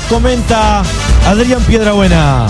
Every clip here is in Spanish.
comenta Adrián Piedrabuena.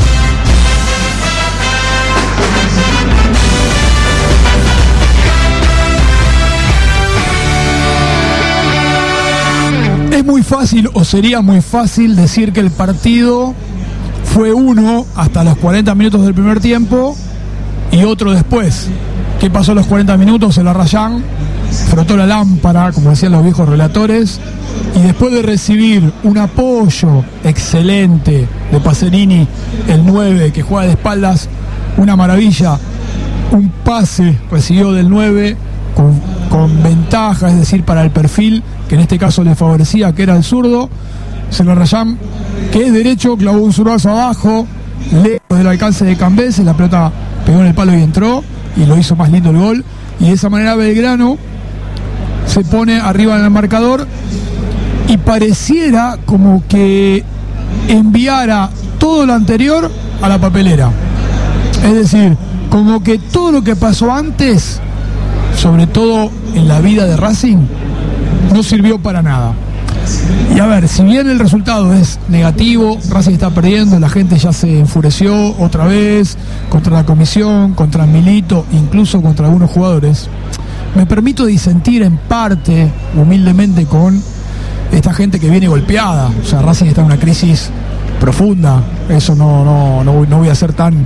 Es muy fácil, o sería muy fácil, decir que el partido fue uno hasta los 40 minutos del primer tiempo y otro después. ¿Qué pasó a los 40 minutos? El Arrayán frotó la lámpara, como decían los viejos relatores, y después de recibir un apoyo excelente de Pacerini, el 9, que juega de espaldas, una maravilla, un pase recibió del 9 con ventaja, es decir, para el perfil, que en este caso le favorecía, que era el zurdo. El Arrayán, que es derecho, clavó un zurdazo abajo, lejos del alcance de Cambeses, la pelota pegó en el palo y entró, y lo hizo más lindo el gol, y de esa manera Belgrano se pone arriba en el marcador y pareciera como que enviara todo lo anterior a la papelera. Es decir, como que todo lo que pasó antes, sobre todo en la vida de Racing, no sirvió para nada. Y a ver, si bien el resultado es negativo, Racing está perdiendo, la gente ya se enfureció otra vez contra la comisión, contra Milito, incluso contra algunos jugadores, me permito disentir en parte, humildemente, con esta gente que viene golpeada. O sea, Racing está en una crisis profunda, eso no voy a ser tan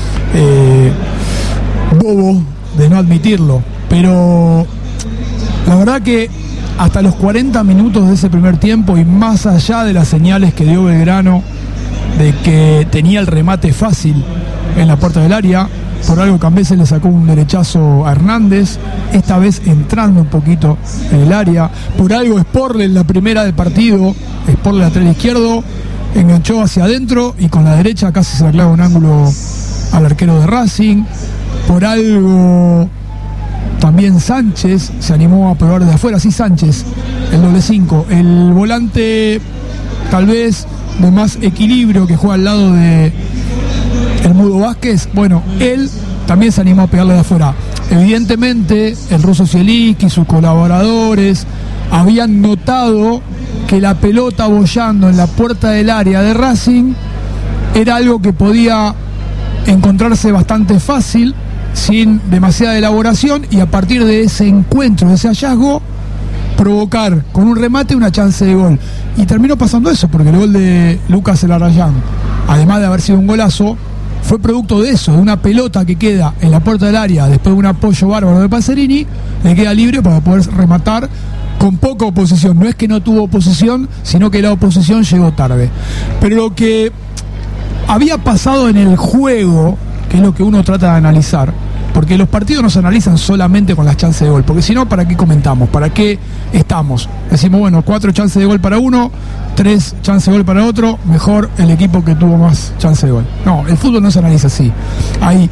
bobo de no admitirlo, pero la verdad que hasta los 40 minutos de ese primer tiempo, y más allá de las señales que dio Belgrano de que tenía el remate fácil en la puerta del área, por algo Cambeses le sacó un derechazo a Hernández, esta vez entrando un poquito en el área, por algo Sporle en la primera del partido, Sporle lateral izquierdo, enganchó hacia adentro y con la derecha casi se le clava un ángulo al arquero de Racing, por algo también Sánchez se animó a probar de afuera, sí, Sánchez, el doble 5, el volante tal vez de más equilibrio que juega al lado de el Mudo Vázquez, bueno, él también se animó a pegarle de afuera. Evidentemente el ruso Zielinski y sus colaboradores habían notado que la pelota boyando en la puerta del área de Racing era algo que podía encontrarse bastante fácil, sin demasiada elaboración, y a partir de ese encuentro, de ese hallazgo, provocar con un remate una chance de gol. Y terminó pasando eso, porque el gol de Lucas El Arrayán, además de haber sido un golazo, fue producto de eso, de una pelota que queda en la puerta del área después de un apoyo bárbaro de Pacerini, le queda libre para poder rematar con poca oposición. No es que no tuvo oposición, sino que la oposición llegó tarde. Pero lo que había pasado en el juego, que es lo que uno trata de analizar, porque los partidos no se analizan solamente con las chances de gol, porque si no, ¿para qué comentamos? ¿Para qué estamos? Decimos, bueno, 4 chances de gol para uno, 3 chances de gol para otro, mejor el equipo que tuvo más chances de gol. No, el fútbol no se analiza así. Hay,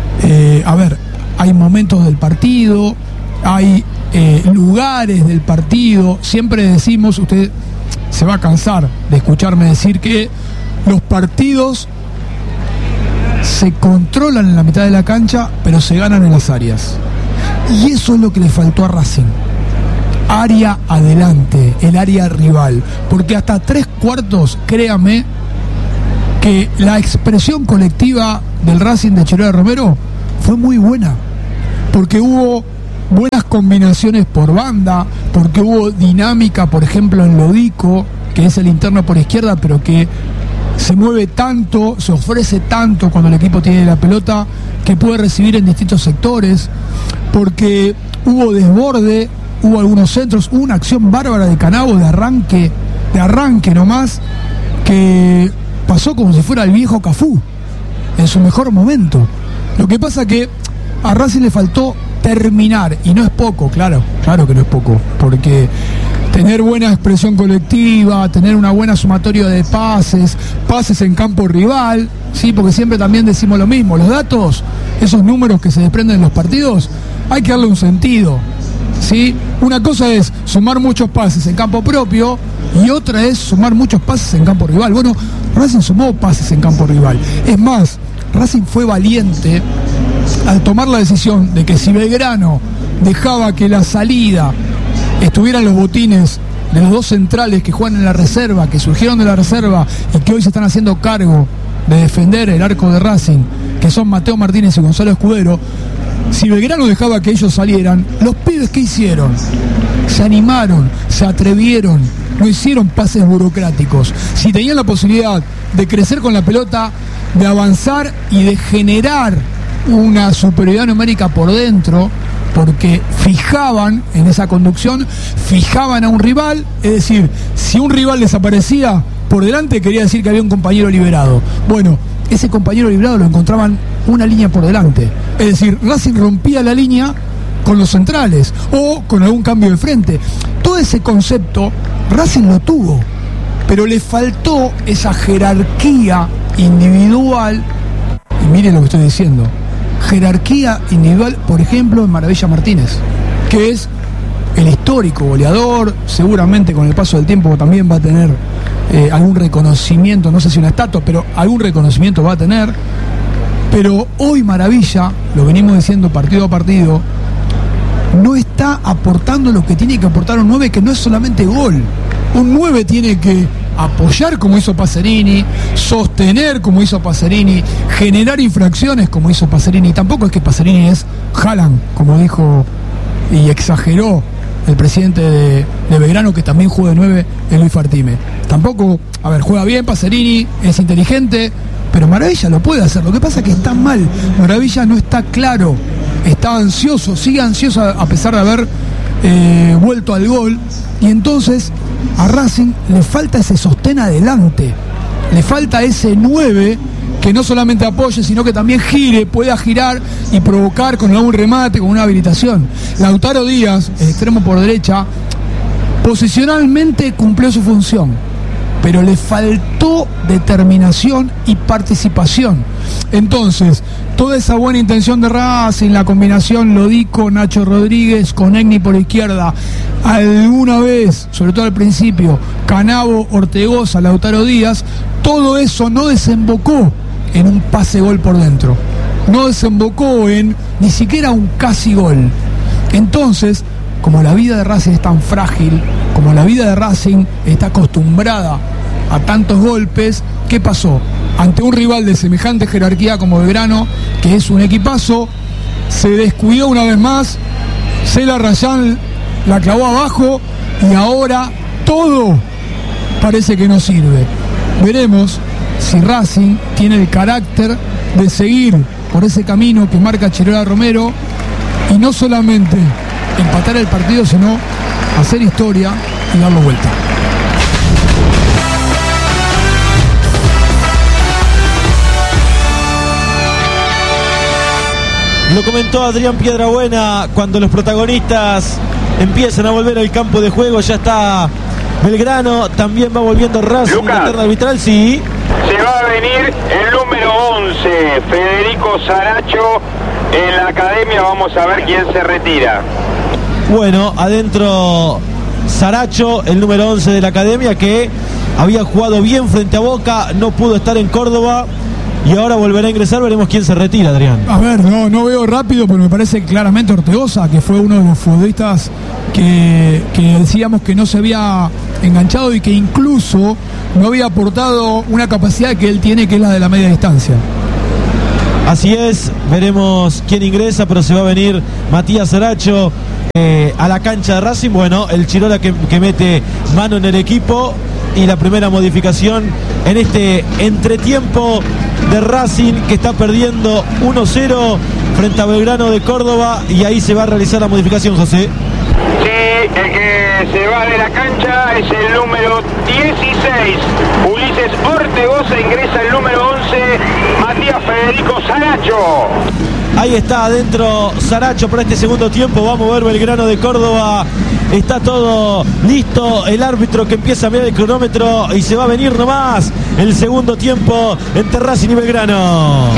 hay momentos del partido, hay lugares del partido. Siempre decimos, usted se va a cansar de escucharme decir que los partidos se controlan en la mitad de la cancha, pero se ganan en las áreas. Y eso es lo que le faltó a Racing. Área adelante, el área rival. Porque hasta 3/4, créame, que la expresión colectiva del Racing de Chirola Romero fue muy buena. Porque hubo buenas combinaciones por banda, porque hubo dinámica, por ejemplo, en Lodico, que es el interno por izquierda, pero que se mueve tanto, se ofrece tanto cuando el equipo tiene la pelota, que puede recibir en distintos sectores, porque hubo desborde, hubo algunos centros, hubo una acción bárbara de Canavo de arranque nomás, que pasó como si fuera el viejo Cafú en su mejor momento. Lo que pasa que a Racing le faltó terminar, y no es poco, claro que no es poco, porque tener buena expresión colectiva, tener una buena sumatoria de pases en campo rival, sí, porque siempre también decimos lo mismo, los datos, esos números que se desprenden en los partidos, hay que darle un sentido, ¿sí? Una cosa es sumar muchos pases en campo propio y otra es sumar muchos pases en campo rival. Bueno, Racing sumó pases en campo rival. Es más, Racing fue valiente al tomar la decisión de que si Belgrano dejaba que la salida estuvieran los botines de los dos centrales que juegan en la reserva, que surgieron de la reserva y que hoy se están haciendo cargo de defender el arco de Racing, que son Mateo Martínez y Gonzalo Escudero, si Belgrano dejaba que ellos salieran, los pibes ¿qué hicieron? Se animaron, se atrevieron, no hicieron pases burocráticos. Si tenían la posibilidad de crecer con la pelota, de avanzar y de generar una superioridad numérica por dentro, porque fijaban en esa conducción, fijaban a un rival, es decir, si un rival desaparecía por delante quería decir que había un compañero liberado. Bueno, ese compañero liberado lo encontraban una línea por delante, es decir, Racing rompía la línea con los centrales o con algún cambio de frente. Todo ese concepto Racing lo tuvo, pero le faltó esa jerarquía individual. Y miren lo que estoy diciendo, jerarquía individual, por ejemplo, en Maravilla Martínez, que es el histórico goleador, seguramente con el paso del tiempo también va a tener algún reconocimiento, no sé si una estatua, pero algún reconocimiento va a tener. Pero hoy Maravilla, lo venimos diciendo partido a partido, no está aportando lo que tiene que aportar un 9, que no es solamente gol. Un 9 tiene que apoyar como hizo Pacerini, sostener como hizo Pacerini, generar infracciones como hizo Pacerini. Tampoco es que Pacerini es Haaland, como dijo y exageró el presidente de Belgrano, que también juega de 9, en Luis Fartime. Tampoco, a ver, juega bien Pacerini, es inteligente, pero Maravilla lo puede hacer. Lo que pasa es que está mal, Maravilla no está claro, está ansioso, sigue ansioso a pesar de haber vuelto al gol, y entonces a Racing le falta ese sostén adelante, le falta ese 9 que no solamente apoye, sino que también gire, pueda girar y provocar con algún remate, con una habilitación. Lautaro Díaz, el extremo por derecha, posicionalmente cumplió su función, pero le faltó determinación y participación. Entonces, toda esa buena intención de Racing, la combinación Lodico, Nacho Rodríguez, con Egni por izquierda, alguna vez, sobre todo al principio, Canavo, Ortegoza, Lautaro Díaz, todo eso no desembocó en un pase gol por dentro, no desembocó en ni siquiera un casi gol. Entonces, como la vida de Racing es tan frágil, como la vida de Racing está acostumbrada a tantos golpes, ¿qué pasó? Ante un rival de semejante jerarquía como Belgrano, que es un equipazo, se descuidó una vez más, Cela Rayán la clavó abajo y ahora todo parece que no sirve. Veremos si Racing tiene el carácter de seguir por ese camino que marca Chirola Romero y no solamente empatar el partido, sino hacer historia y darlo vuelta. Lo comentó Adrián Piedrabuena, cuando los protagonistas empiezan a volver al campo de juego, ya está Belgrano, también va volviendo Racing en la terna arbitral, sí. Se va a venir el número 11, Federico Saracho, en la academia. Vamos a ver quién se retira. Bueno, adentro Saracho, el número 11 de la academia, que había jugado bien frente a Boca, no pudo estar en Córdoba y ahora volverá a ingresar. Veremos quién se retira, Adrián. A ver, no veo rápido, pero me parece claramente Ortegoza, que fue uno de los futbolistas que decíamos que no se había enganchado y que incluso no había aportado una capacidad que él tiene, que es la de la media distancia. Así es, veremos quién ingresa, pero se va a venir Matías Saracho a la cancha de Racing. Bueno, el Chirola que mete mano en el equipo, y la primera modificación en este entretiempo de Racing, que está perdiendo 1-0 frente a Belgrano de Córdoba, y ahí se va a realizar la modificación, José. Sí, el que se va de la cancha es el número 16, Ulises Ortegoza. Ingresa el número 11, Matías Federico Saracho. Ahí está adentro Saracho para este segundo tiempo. Va a mover Belgrano de Córdoba. Está todo listo. El árbitro que empieza a mirar el cronómetro y se va a venir nomás el segundo tiempo entre Racing y Belgrano.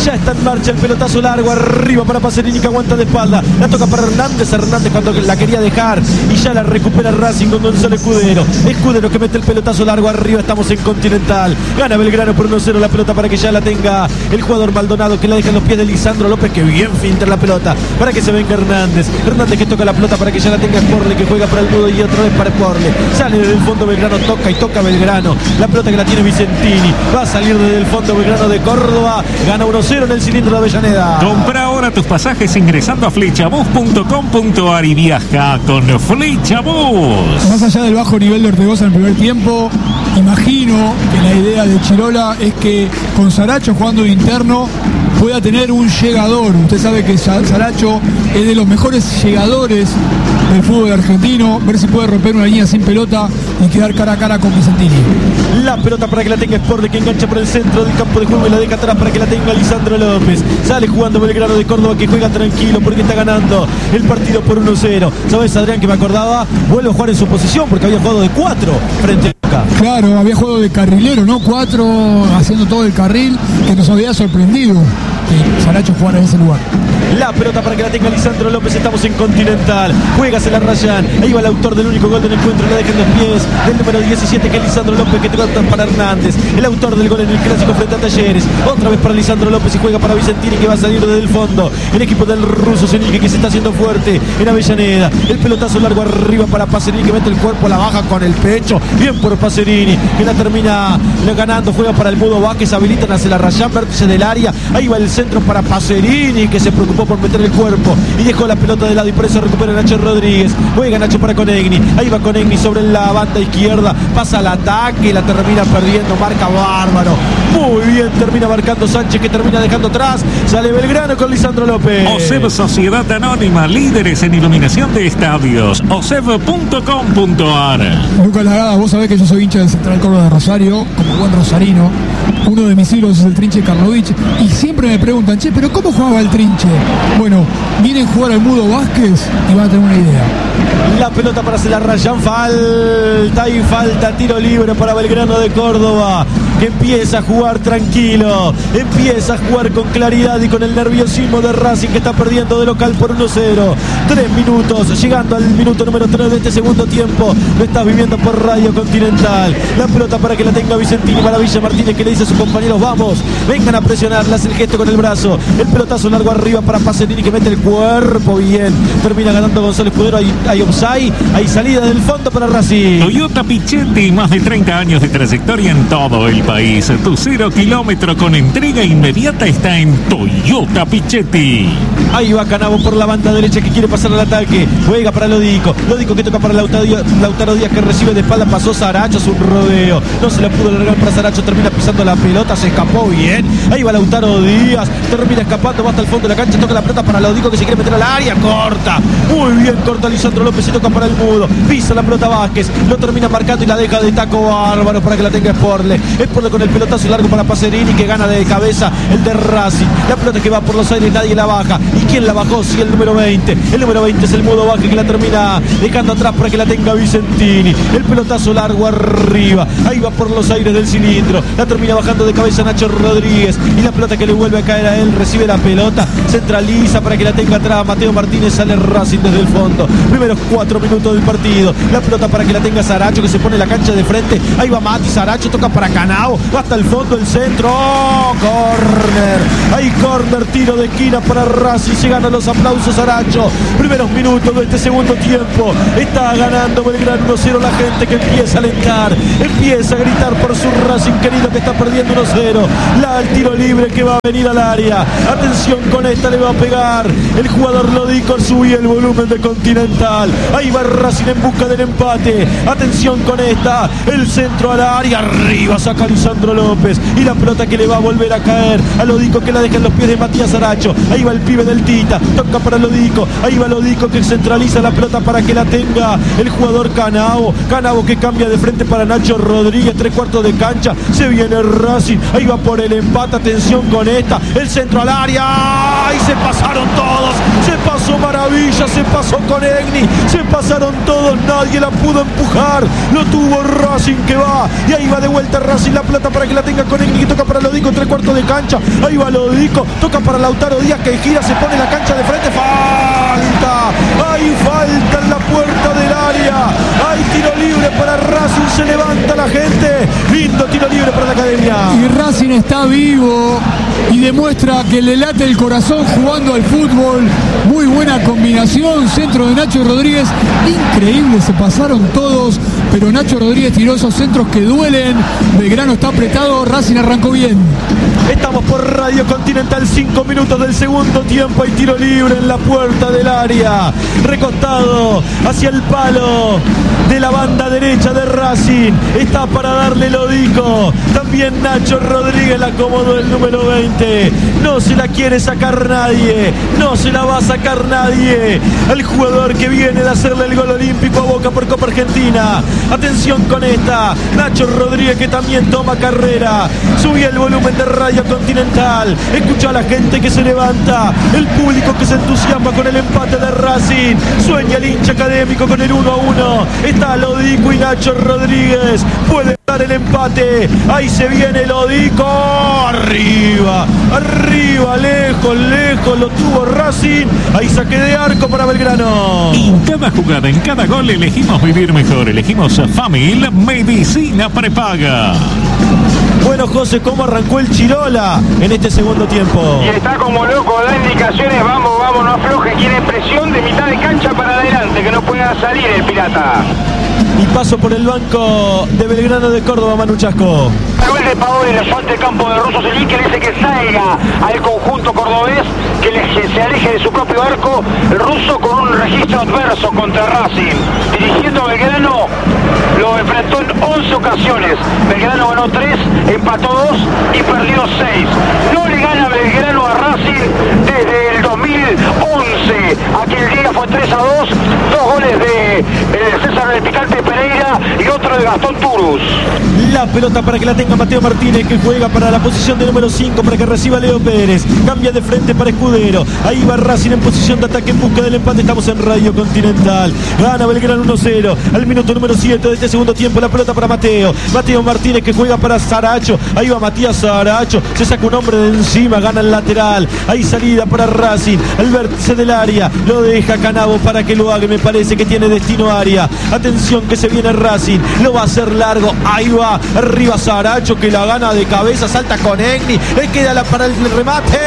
Ya está en marcha el pelotazo largo arriba para Pacerini, que aguanta de espalda. La toca para Hernández cuando la quería dejar y ya la recupera Racing con Gonzalo Escudero que mete el pelotazo largo arriba. Estamos en Continental. Gana Belgrano por 1-0 la pelota para que ya la tenga el jugador Maldonado, que la deja en los pies de Lisandro López, que bien finta la pelota para que se venga Hernández que toca la pelota para que ya la tenga Sporle, que juega para el Mudo y otra vez para Sporle. Sale desde el fondo Belgrano, toca Belgrano. La pelota que la tiene Vicentini. Va a salir desde el fondo Belgrano de Córdoba. Gana 1-0 en el cilindro de Avellaneda. Compra ahora tus pasajes ingresando a flechabus.com.ar y viaja con Flechabus. Más allá del bajo nivel de Ortegoza en el primer tiempo, imagino que la idea de Chirola es que con Saracho jugando de interno pueda tener un llegador. Usted sabe que Saracho es de los mejores llegadores del fútbol argentino. Ver si puede romper una línea sin pelota y quedar cara a cara con Vicentini. La pelota para que la tenga Sporle, que engancha por el centro del campo de juego y la deja atrás para que la tenga Lisandro López. Sale jugando Belgrano de Córdoba, que juega tranquilo porque está ganando el partido por 1-0. ¿Sabes, Adrián, que me acordaba? Vuelve a jugar en su posición porque había jugado de 4 frente a Boca. Claro, había jugado de carrilero, ¿no? 4 haciendo todo el carril, que nos había sorprendido que Saracho jugara en ese lugar. La pelota para que la tenga Lisandro López. Estamos en Continental. Juégase la Rayán. Ahí va el autor del único gol del encuentro. La deja en los pies del número 17, que es Lisandro López, que toca para Hernández. El autor del gol en el clásico frente a Talleres. Otra vez para Lisandro López y juega para Vicentini, que va a salir desde el fondo. El equipo del ruso Zenique, que se está haciendo fuerte en Avellaneda. El pelotazo largo arriba para Pacerini, que mete el cuerpo, la baja con el pecho. Bien por Pacerini, que la termina ganando. Juega para el Mudo Vázquez. Habilitan hacia la Rayán, vértice del área. Ahí va el centro para Pacerini, que se preocupó por meter el cuerpo y dejó la pelota de lado, y por eso recupera Nacho Rodríguez. Juega Nacho para Conegni. Ahí va Conegni sobre la banda izquierda. Pasa al ataque y la termina perdiendo. Marca bárbaro. Muy bien, termina marcando Sánchez, que termina dejando atrás. Sale Belgrano con Lisandro López. OSEB Sociedad Anónima, líderes en iluminación de estadios. OSEB.com.ar. Lucas Lagada, vos sabés que yo soy hincha del Central Córdoba de Rosario, como buen rosarino. Uno de mis ídolos es el Trinche Karlovich, y siempre me preguntan, che, pero ¿cómo jugaba el Trinche? Bueno, vienen a jugar al Mudo Vázquez y van a tener una idea. La pelota para hacer la Rayán, falta, tiro libre para Belgrano de Córdoba, que empieza a jugar tranquilo, empieza a jugar con claridad y con el nerviosismo de Racing, que está perdiendo de local por 1-0. 3 minutos, llegando al minuto número 3 de este segundo tiempo. Lo estás viviendo por Radio Continental. La pelota para que la tenga Vicentini, Maravilla Martínez, que le dice a sus compañeros, vamos, vengan a presionarla, hace el gesto con el brazo. El pelotazo largo arriba para Pacerini, que mete el cuerpo bien. Termina ganando Gonzalo Escudero, hay offside, hay salida del fondo para Racing. Toyota Pichetti, más de 30 años de trayectoria en todo el país. Tu 0 kilómetro con entrega inmediata está en Toyota Pichetti. Ahí va Canavo por la banda derecha, que quiere pasar al ataque. Juega para Lodico que toca para Lautaro Díaz, que recibe de espalda. Pasó Saracho, es un rodeo. No se la pudo largar para Saracho, termina pisando la pelota, se escapó bien. Ahí va Lautaro Díaz, termina escapando, va hasta el fondo de la cancha, toca la pelota para Lodico, que se quiere meter al área, corta. Muy bien, corta Lisandro López y toca para el Mudo. Pisa la pelota Vázquez, lo termina marcando y la deja de taco bárbaro para que la tenga Sporle con el pelotazo largo para Pacerini, que gana de cabeza el de Racing. La pelota que va por los aires, nadie la baja. ¿Y quién la bajó? Sí, el número 20. El número 20 es el Mudo Vázquez, que la termina dejando atrás para que la tenga Vicentini. El pelotazo largo arriba. Ahí va por los aires del cilindro. La termina bajando de cabeza Nacho Rodríguez. Y la pelota que le vuelve a caer a él, recibe la pelota, centraliza para que la tenga atrás Mateo Martínez. Sale Racing desde el fondo. Primeros 4 minutos del partido. La pelota para que la tenga Saracho, que se pone la cancha de frente. Ahí va Mati, Saracho toca para Canao. Hasta el fondo, el centro. ¡Oh! Corner. Hay corner, tiro de esquina para Racing. Se ganan los aplausos Saracho. Primeros minutos de este segundo tiempo. Está ganando Belgrano 1-0. La gente que empieza a alentar, empieza a gritar por su Racing querido, que está perdiendo 1-0. El tiro libre que va a venir al área. Atención, con esta le va a pegar el jugador Lodico. Subí el volumen de Continental. Ahí va Racing en busca del empate. Atención con esta. El centro al área. Arriba saca Lisandro López. Y la pelota que le va a volver a caer a Lodico, que la deja en los pies de Matías Saracho. Ahí va el pibe del Tita. Toca para Lodico. Ahí va Lodico, que centraliza la pelota para que la tenga el jugador Canavo. Canavo, que cambia de frente para Nacho Rodríguez. 3/4 de cancha. Se viene Racing. Ahí va por el empate. Atención con esta. El centro al área. Y se pasaron todos. Se pasó Maravilla. Se pasó Conegni. Se pasó pasaron todos, nadie la pudo empujar, lo tuvo Racing que va, y ahí va de vuelta Racing, la pelota para que la tenga Conegni, que toca para Lodico, 3/4 de cancha, ahí va Lodico, toca para Lautaro Díaz que gira, se pone la cancha de frente, falta, hay falta en la puerta del área, hay tiro libre para Racing, se levanta la gente, lindo tiro libre para la academia. Y Racing está vivo y demuestra que le late el corazón jugando al fútbol. Muy buena combinación, centro de Nacho Rodríguez, increíble, se pasaron todos, pero Nacho Rodríguez tiró esos centros que duelen. Belgrano está apretado, Racing arrancó bien. Estamos por Radio Continental, 5 minutos del segundo tiempo, hay tiro libre en la puerta del área, recostado hacia el palo de la banda derecha de Racing, está para darle Lodico, también Nacho Rodríguez la acomodó el número 20, no se la quiere sacar nadie, no se la va a sacar nadie, el jugador que viene de hacerle el gol olímpico a Boca por Copa Argentina. Atención con esta, Nacho Rodríguez que también toma carrera, subía el volumen de Radio Continental, escucha a la gente que se levanta, el público que se entusiasma con el empate de Racing, sueña el hincha académico con el 1-1, está Lodico y Nacho Rodríguez, puede dar el empate, ahí se viene Lodico, arriba, arriba, lejos, lejos, lo tuvo Racing, ahí saque de arco para Belgrano. En cada jugada, en cada gol elegimos vivir mejor, elegimos Famil Medicina Prepaga. Bueno, José, ¿cómo arrancó el Chirola en este segundo tiempo? Y está como loco, da indicaciones, vamos, no afloje, quiere presión de mitad de cancha para adelante, que no pueda salir el Pirata. Y paso por el banco de Belgrano de Córdoba, Manu Chasco. Gol de Paoli, le falta el campo de Russo Celí, que le dice que salga al conjunto cordobés, que se aleje de su propio arco. El ruso con un registro adverso contra Racing. Dirigiendo a Belgrano, lo enfrentó en 11 ocasiones. Belgrano ganó 3, empató 2 y perdió 6. No le gana Belgrano a Racing desde el 2011. Aquel día fue 3-2, 2 goles de César del Picante Pereira y otro de Gastón Turus. La pelota para que la tenga Mateo Martínez, que juega para la posición de número 5 para que reciba Leo Pérez. Cambia de frente para Escudero. Ahí va Racing en posición de ataque en busca del empate. Estamos en Radio Continental. Gana Belgrano 1-0. Al minuto número 7 de este segundo tiempo, la pelota para Mateo. Mateo Martínez, que juega para Saracho. Ahí va Matías Saracho. Se saca un hombre de encima. Gana el lateral. Ahí salida para Racing. Al vértice del área. Lo deja Canavo para que lo haga. Me parece que tiene destino área. Atención que se viene Racing. Lo va a hacer largo. Ahí va. Arriba Saracho, que la gana de cabeza, salta Conegni, le queda para el remate.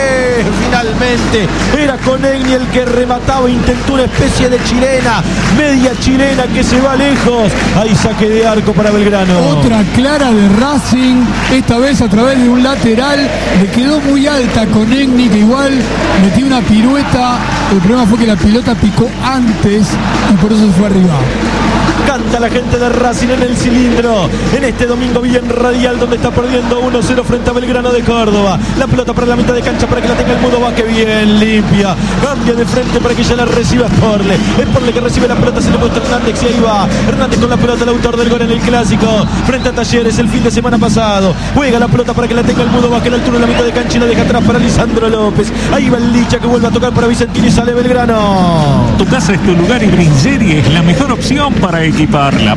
Finalmente era Conegni el que remataba, intentó una especie de chilena, media chilena que se va lejos. Ahí saque de arco para Belgrano. Otra clara de Racing, esta vez a través de un lateral, le quedó muy alta Conegni, que igual metió una pirueta. El problema fue que la pelota picó antes y por eso se fue arriba. Canta la gente de Racing en el cilindro, en este domingo bien radial, donde está perdiendo 1-0 frente a Belgrano de Córdoba. La pelota para la mitad de cancha para que la tenga el Mudo Vázquez, bien limpia, cambia de frente para que ya la reciba Sporle. Sporle que recibe la pelota, se le muestra Hernández y ahí va Hernández con la pelota, el autor del gol en el Clásico frente a Talleres el fin de semana pasado. Juega la pelota para que la tenga el Mudo Vázquez, a la altura de la mitad de cancha, y la deja atrás para Lisandro López. Ahí va el Licha, que vuelve a tocar para Vicentini y sale Belgrano. Tu casa es tu lugar y Bringeri es la mejor opción para equiparla.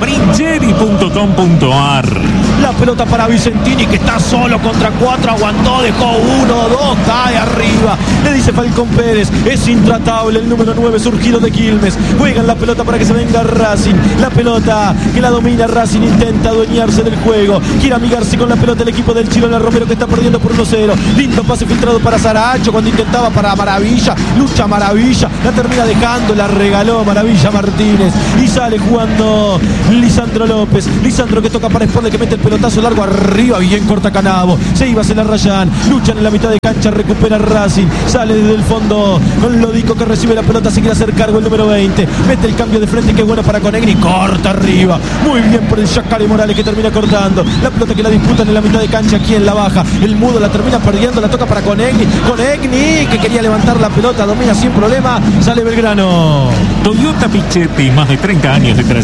Bringeri.com.ar. La pelota para Vicentini, que está solo contra 4, aguantó, dejó 1, 2, cae arriba. Le dice Falcón Pérez, es intratable el número 9 surgido de Quilmes. Juegan la pelota para que se venga Racing. La pelota que la domina Racing, intenta adueñarse del juego. Quiere amigarse con la pelota el equipo del Chirola Romero, que está perdiendo por 1-0. Lindo pase filtrado para Saracho cuando intentaba para Maravilla. Lucha Maravilla, la termina dejando, la regaló Maravilla Martínez. Y sale jugando Lisandro López. Lisandro que toca para Sporle, que mete el pelotazo largo arriba, bien corta Canavo. Se iba, se la rayan. Luchan en la mitad de cancha, recupera Racing. Sale desde el fondo con Lodico, que recibe la pelota, se quiere hacer cargo el número 20. Mete el cambio de frente, que es bueno para Conegni. Corta arriba. Muy bien por el Yacare Morales, que termina cortando. La pelota que la disputan en la mitad de cancha, ¿quién la baja? El Mudo la termina perdiendo, la toca para Conegni. Conegni, que quería levantar la pelota, domina sin problema. Sale Belgrano. Toyota Pichetti, más de 30 años de trayectoria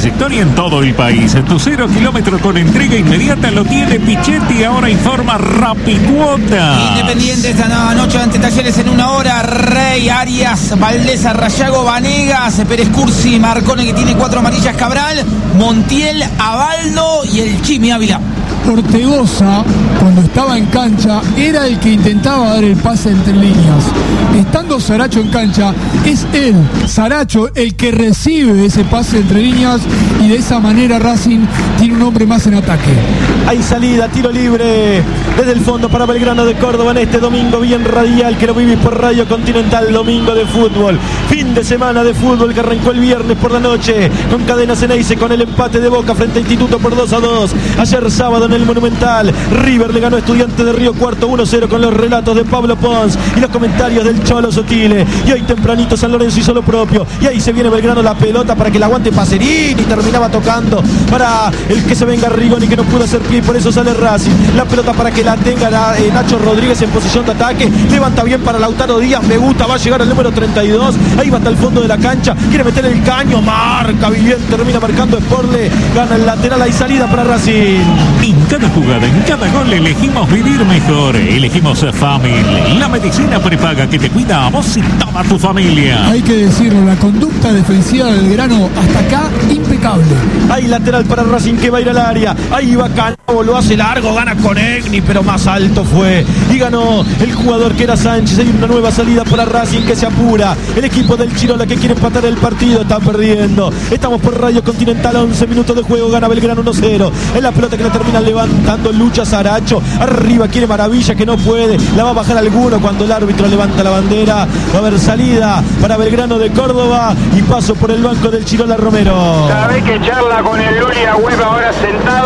trayectoria en todo el país. Tu 0 kilómetro con entrega inmediata lo tiene Pichetti. Ahora informa Rapicuota. Independiente esta noche ante Talleres en 1 hora. Rey, Arias, Valdés, Rayago, Vanegas, Pérez Cursi, Marcone, que tiene 4 amarillas, Cabral, Montiel, Abaldo y el Chimi Ávila. Ortegoza, cuando estaba en cancha, era el que intentaba dar el pase entre líneas. Estando Saracho en cancha, es él, Saracho, el que recibe ese pase entre líneas, y de esa manera Racing tiene un hombre más en ataque. Hay salida, tiro libre desde el fondo para Belgrano de Córdoba en este domingo bien radial que lo vivís por Radio Continental. Domingo de fútbol, fin de semana de fútbol que arrancó el viernes por la noche con Cadena Ceneice, con el empate de Boca frente a Instituto por 2-2. Ayer sábado en el Monumental, River le ganó a Estudiantes de Río Cuarto 1-0 con los relatos de Pablo Pons y los comentarios del Cholo Sotile. Y hoy tempranito San Lorenzo hizo lo propio, y ahí se viene Belgrano la pelota para que la aguante Pacerini, y terminaba tocando para el que se venga Rigoni, que no pudo hacer pie, y por eso sale Racing. La pelota para que la tenga Nacho Rodríguez en posición de ataque, levanta bien para Lautaro Díaz, me gusta, va a llegar al número 32, ahí va hasta el fondo de la cancha, quiere meter el caño, marca bien, termina marcando Sporle, gana el lateral, hay salida para Racing. En cada jugada, en cada gol elegimos vivir mejor, elegimos Family, la medicina prepaga que te cuida a vos y toda tu familia. Hay que decirlo, la conducta defensiva del Belgrano hasta acá impecable. Hay lateral para Racing que va a ir al área, ahí va Canavo, lo hace largo, gana con Egni, pero más alto fue y ganó el jugador que era Sánchez. Hay una nueva salida para Racing que se apura, el equipo del Chirola que quiere empatar el partido, está perdiendo. Estamos por Radio Continental, 11 minutos de juego, gana Belgrano 1-0, es la pelota que la termina levantando Lucha Saracho, arriba quiere Maravilla que no puede, la va a bajar alguno cuando el árbitro levanta la bandera. Va a haber salida para Belgrano de Córdoba y paso por el banco del Chirola Romero. Cada vez que charla con el Luli Agüero ahora sentado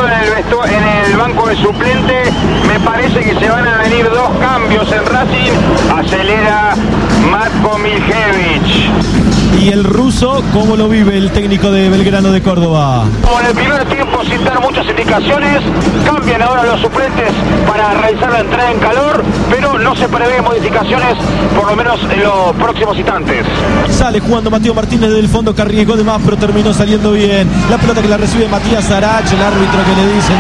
en el banco de suplente, me parece que se van a venir 2 cambios en Racing. Acelera Matko Miljevic. Y el ruso, ¿cómo lo vive el técnico de Belgrano de Córdoba? Como en el primer tiempo, sin dar muchas indicaciones, cambian ahora los suplentes para realizar la entrada en calor, pero no se prevé modificaciones, por lo menos en los próximos instantes. Sale jugando Mateo Martínez desde el fondo, que arriesgó de más, pero terminó saliendo bien. La pelota que la recibe Matías Saracho, el árbitro que le dice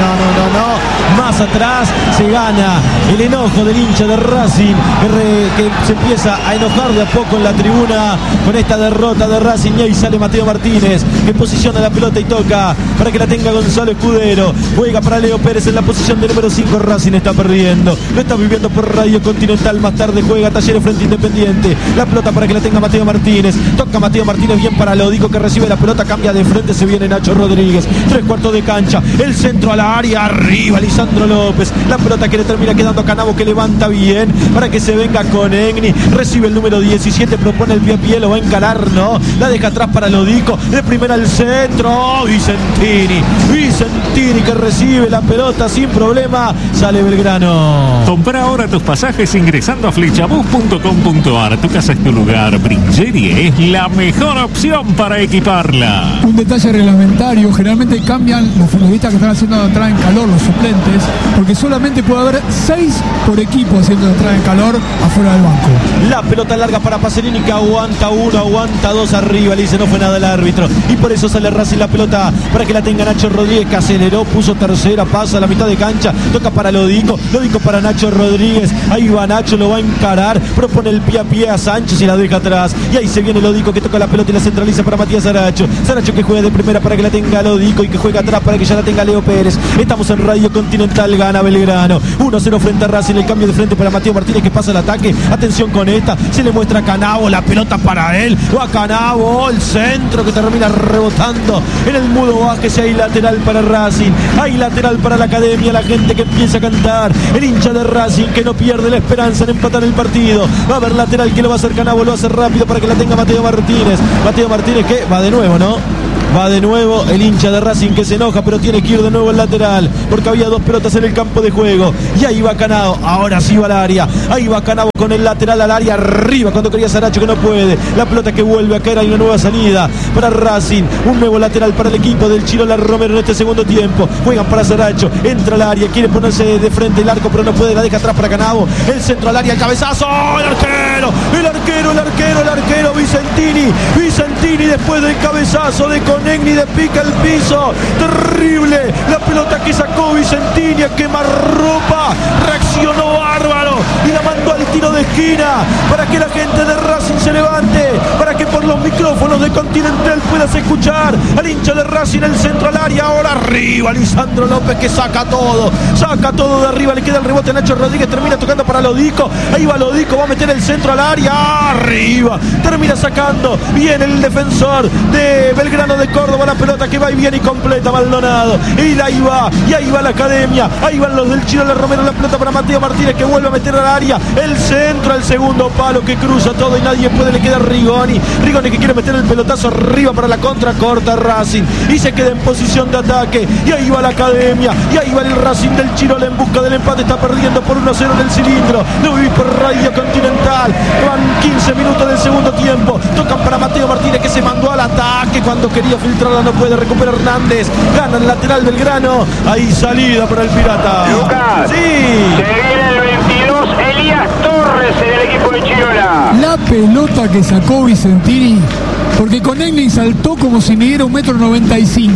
no. Más atrás se gana el enojo del hincha de Racing, que se empieza a enojar de a poco en la tribuna con esta derrota de Racing. Y ahí sale Mateo Martínez, que posiciona la pelota y toca para que la tenga Gonzalo Escudero. Juega para Leo Pérez en la posición de número 5. Racing está perdiendo, lo está viviendo por Radio Continental. Más tarde juega Talleres frente a Independiente. La pelota para que la tenga Mateo Martínez, toca Mateo Martínez bien para Lodico, que recibe la pelota, cambia de frente, se viene Nacho Rodríguez, 3/4 de cancha, el centro a la área, arriba Lisandro López, la pelota que le termina quedando a Canavo, que levanta bien para que se venga con Egni, recibe el número 17, propone el pie a pie, lo va a encarar, no, la deja atrás para Lodico, de primera al centro, Vicentini que recibe la pelota sin problema, sale Belgrano. Compra ahora tus pasajes ingresando a flechabus.com.ar. Tu casa es tu lugar. Bringerie es la mejor opción para equiparla. Un detalle reglamentario, generalmente cambian los futbolistas que están haciendo la entrada en calor, los suplentes, porque solamente puede haber 6 por equipo haciendo la entrada en calor afuera del banco. La pelota larga para Pacerini, que aguanta 1, aguanta 2 arriba, le dice no fue nada el árbitro, y por eso sale Racing la pelota para que la tenga Nacho Rodríguez, que aceleró, puso tercera, pasa a la mitad de cancha, toca para Lodico para Nacho Rodríguez, ahí va Nacho, lo va a encarar, propone el pie a pie a Sánchez y la deja atrás, y ahí se viene Lodico, que toca la pelota y la centraliza para Matías Saracho, que juega de primera para que la tenga Lodico y que juega atrás para que ya la tenga Leo Pérez. Estamos en Radio Continental, gana Belgrano 1-0 frente a Racing, el cambio de frente para Mateo Martínez, que pasa el ataque, atención con esta, se le muestra a Canavo, la pelota para él, va Canavo, el centro que termina rebotando en el mudo Vázquez, y hay lateral para Racing, hay lateral para la academia, la gente que empieza a cantar, el hincha de Racing que no pierde la esperanza en empatar el partido, va a haber lateral que lo va a hacer Canavo, lo hace rápido para que la tenga Mateo Martínez que va de nuevo, ¿no? Va de nuevo el hincha de Racing, que se enoja, pero tiene que ir de nuevo el lateral, porque había 2 pelotas en el campo de juego. Y ahí va Canavo, ahora sí va al área. Ahí va Canavo con el lateral al área, arriba, cuando quería Saracho, que no puede. La pelota que vuelve a caer, hay una nueva salida para Racing. Un nuevo lateral para el equipo del Chirola Romero en este segundo tiempo. Juegan para Saracho, entra al área, quiere ponerse de frente el arco, pero no puede, la deja atrás para Canavo. El centro al área, el cabezazo, el arquero, Vicentini, después del cabezazo de Negni de pica el piso. Terrible la pelota que sacó Vicentini a quemarropa. Reaccionó bárbaro y la mandó al tiro de esquina para que la gente de Racing se levante, para que por los micrófonos de Continental puedas escuchar al hincha de Racing, el centro al área. Ahora arriba Lisandro López, que saca todo de arriba. Le queda el rebote a Nacho Rodríguez, termina tocando para Lodico. Ahí va Lodico, va a meter el centro al área. Arriba termina sacando bien el defensor de Belgrano de Córdoba, la pelota que va y viene y completa Maldonado. Y ahí va la academia. Ahí van los del Chirola Romero. La pelota para Mateo Martínez, que vuelve a meter al área. El centro al segundo palo, que cruza todo y nadie puede. Le queda Rigoni que quiere meter el pelotazo arriba para la contra, corta Racing y se queda en posición de ataque. Y ahí va la academia, y ahí va el Racing del Chirola en busca del empate. Está perdiendo por 1-0 en el cilindro. Lo vi por Radio Continental. Van 15 minutos del segundo tiempo. Tocan para Mateo Martínez, que se mandó al ataque cuando quería filtrarla, no puede. Recupera Hernández, gana el lateral Belgrano. Ahí salida para el Pirata. Lucas, sí, se viene el 22 Elías Torres en el equipo de Chirola. La pelota que sacó Vicentini, porque con Negni saltó como si midiera 1,95